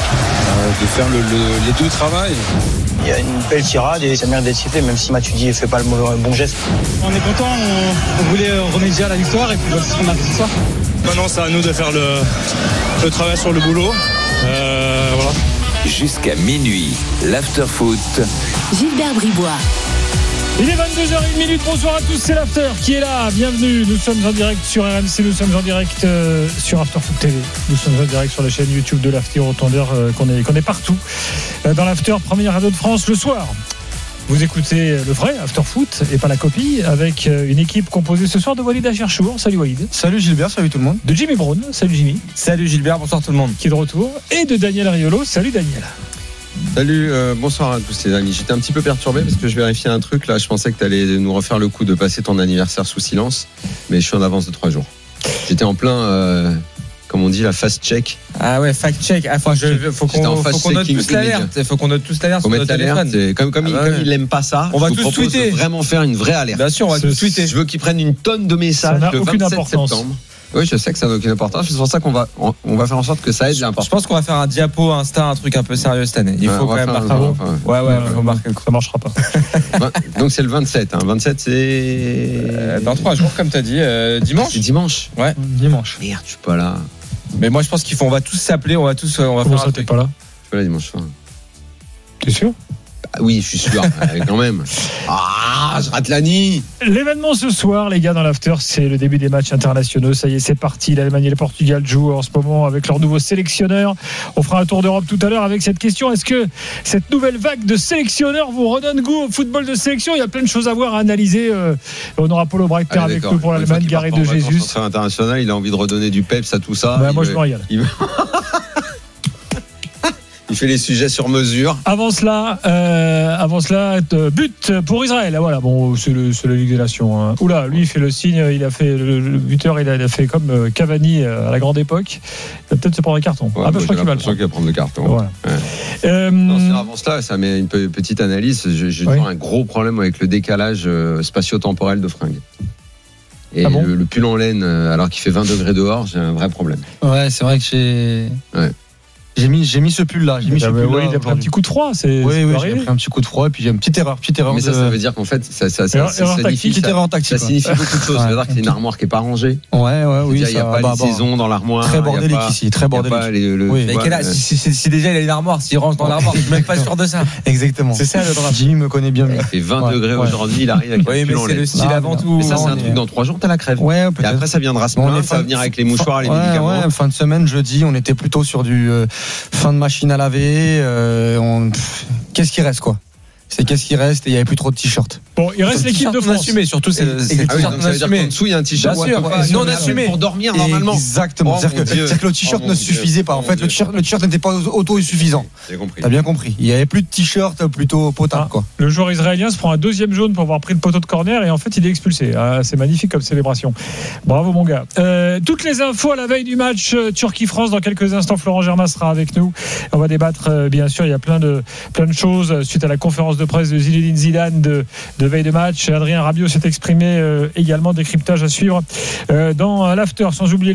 de faire les deux travails. Il y a une belle tirade et ça mérite d'être sifflé, même si Matuidi ne fait pas le bon geste. On est content, on voulait remédier à la victoire et puis c'est ce qu'on a fait ce soir. Maintenant, c'est à nous de faire le travail sur le boulot. Voilà. Jusqu'à minuit, l'after-foot. Gilbert Bribois. Il est 22h01. Bonsoir à tous, c'est l'After qui est là. Bienvenue. Nous sommes en direct sur RMC, nous sommes en direct sur After Foot TV. Nous sommes en direct sur la chaîne YouTube de l'After. Autant dire qu'on est partout. Dans l'After, première radio de France le soir. Vous écoutez le vrai After Foot et pas la copie, avec une équipe composée ce soir de Walid Acharchour. Salut Walid. Salut Gilbert, salut tout le monde. De Jimmy Brown. Salut Jimmy. Salut Gilbert, bonsoir tout le monde. Qui est de retour. Et de Daniel Riolo. Salut Daniel. Salut, bonsoir à tous les amis. J'étais un petit peu perturbé parce que je vérifiais un truc là. Je pensais que tu allais nous refaire le coup de passer ton anniversaire sous silence, mais je suis en avance de 3 jours. J'étais en plein, comme on dit, la fast check. Ah ouais, fact check. Faut qu'on note tous l'alerte. Faut qu'on note tous l'alerte sur notre téléphone. Comme il n'aime pas ça, on va je tous vous propose tweeter. De vraiment faire une vraie alerte. Bien sûr, on va tous tweeter. Je veux qu'ils prennent une tonne de messages le 27 septembre. Oui, je sais que ça n'a aucune importance. C'est pour ça qu'on va faire en sorte que ça ait de l'importance. Je pense qu'on va faire un diapo Insta, un truc un peu sérieux cette année. Il faut quand même marquer. Ouais, on va marquer le coup. Ça marchera pas. Donc c'est le 27. 27, c'est dans 3 jours, comme tu as dit. Dimanche. C'est dimanche. Ouais, dimanche. Merde, je suis pas là. Mais moi, je pense on va tous s'appeler. On va Comment faire ça, t'es pas là? Je suis pas là dimanche soir. T'es sûr? Oui, je suis sûr, quand même. Ah, je rate la nuit. L'événement ce soir, les gars, dans l'after, c'est le début des matchs internationaux. Ça y est, c'est parti. L'Allemagne et le Portugal jouent en ce moment avec leur nouveau sélectionneur. On fera un tour d'Europe tout à l'heure avec cette question. Est-ce que cette nouvelle vague de sélectionneurs vous redonne goût au football de sélection? Il y a plein de choses à voir, à analyser. On aura Paulo Breitner avec nous pour l'Allemagne, Gary de Jesus. International, il a envie de redonner du peps à tout ça. Moi, je me régale. Il fait les sujets sur mesure. Avant cela, but pour Israël. Voilà, bon, c'est la Ligue des Nations. Hein. Oula, lui, il fait le signe. Il a fait le buteur. Il a fait comme Cavani à la grande époque. Il va peut-être se prendre un carton. Ouais, je crois qu'il va prendre le carton. Voilà. Ouais. Non, avant cela, ça met une petite analyse. J'ai toujours un gros problème avec le décalage spatio-temporel de fringues. Et le pull en laine, alors qu'il fait 20 degrés dehors, j'ai un vrai problème. Ouais, c'est vrai que j'ai mis ce pull là. Il a pris un petit coup de froid. Oui, j'ai pris un petit coup de froid et puis j'ai une petite erreur. Mais ça veut dire qu'en fait, ça signifie beaucoup de choses. Ça veut dire que c'est une armoire qui est pas rangée. Ouais, oui. Il n'y a pas les saisons dans l'armoire. Très bordélique ici, très bordélique. Si déjà il a une armoire, s'il range dans l'armoire, je suis même pas sûr de ça. Exactement. C'est ça le drame. Jimmy me connaît bien. Il fait 20 degrés aujourd'hui, il arrive avec un pull en laine. C'est le style avant tout. Mais ça, c'est un truc dans 3 jours, t'as la crève. Ouais, et après, ça viendra se plaindre, ça va venir avec les mouchoirs, les médicaments. Ouais, fin de semaine, jeudi, on était plutôt sur du fin de machine à laver. Qu'est-ce qui reste, quoi? Qu'est-ce qui reste et il n'y avait plus trop de t-shirts. Bon, il reste l'équipe de France. Assumé, surtout c'est ça veut dire qu'en dessous il y a un t-shirt non assumé pour dormir normalement. Exactement. C'est-à-dire que le t-shirt ne suffisait pas. En fait, le t-shirt n'était pas auto-suffisant. J'ai compris. T'as bien compris. Il n'y avait plus de t-shirt plutôt potable, quoi. Le joueur israélien se prend un deuxième jaune pour avoir pris le poteau de corner et en fait il est expulsé. C'est magnifique comme célébration. Bravo mon gars. Toutes les infos à la veille du match Turquie-France dans quelques instants. Florent Germain sera avec nous. On va débattre bien sûr. Il y a plein de choses suite à la conférence de presse de Zinedine Zidane de veille de match. Adrien Rabiot s'est exprimé également, décryptage à suivre dans l'after, sans oublier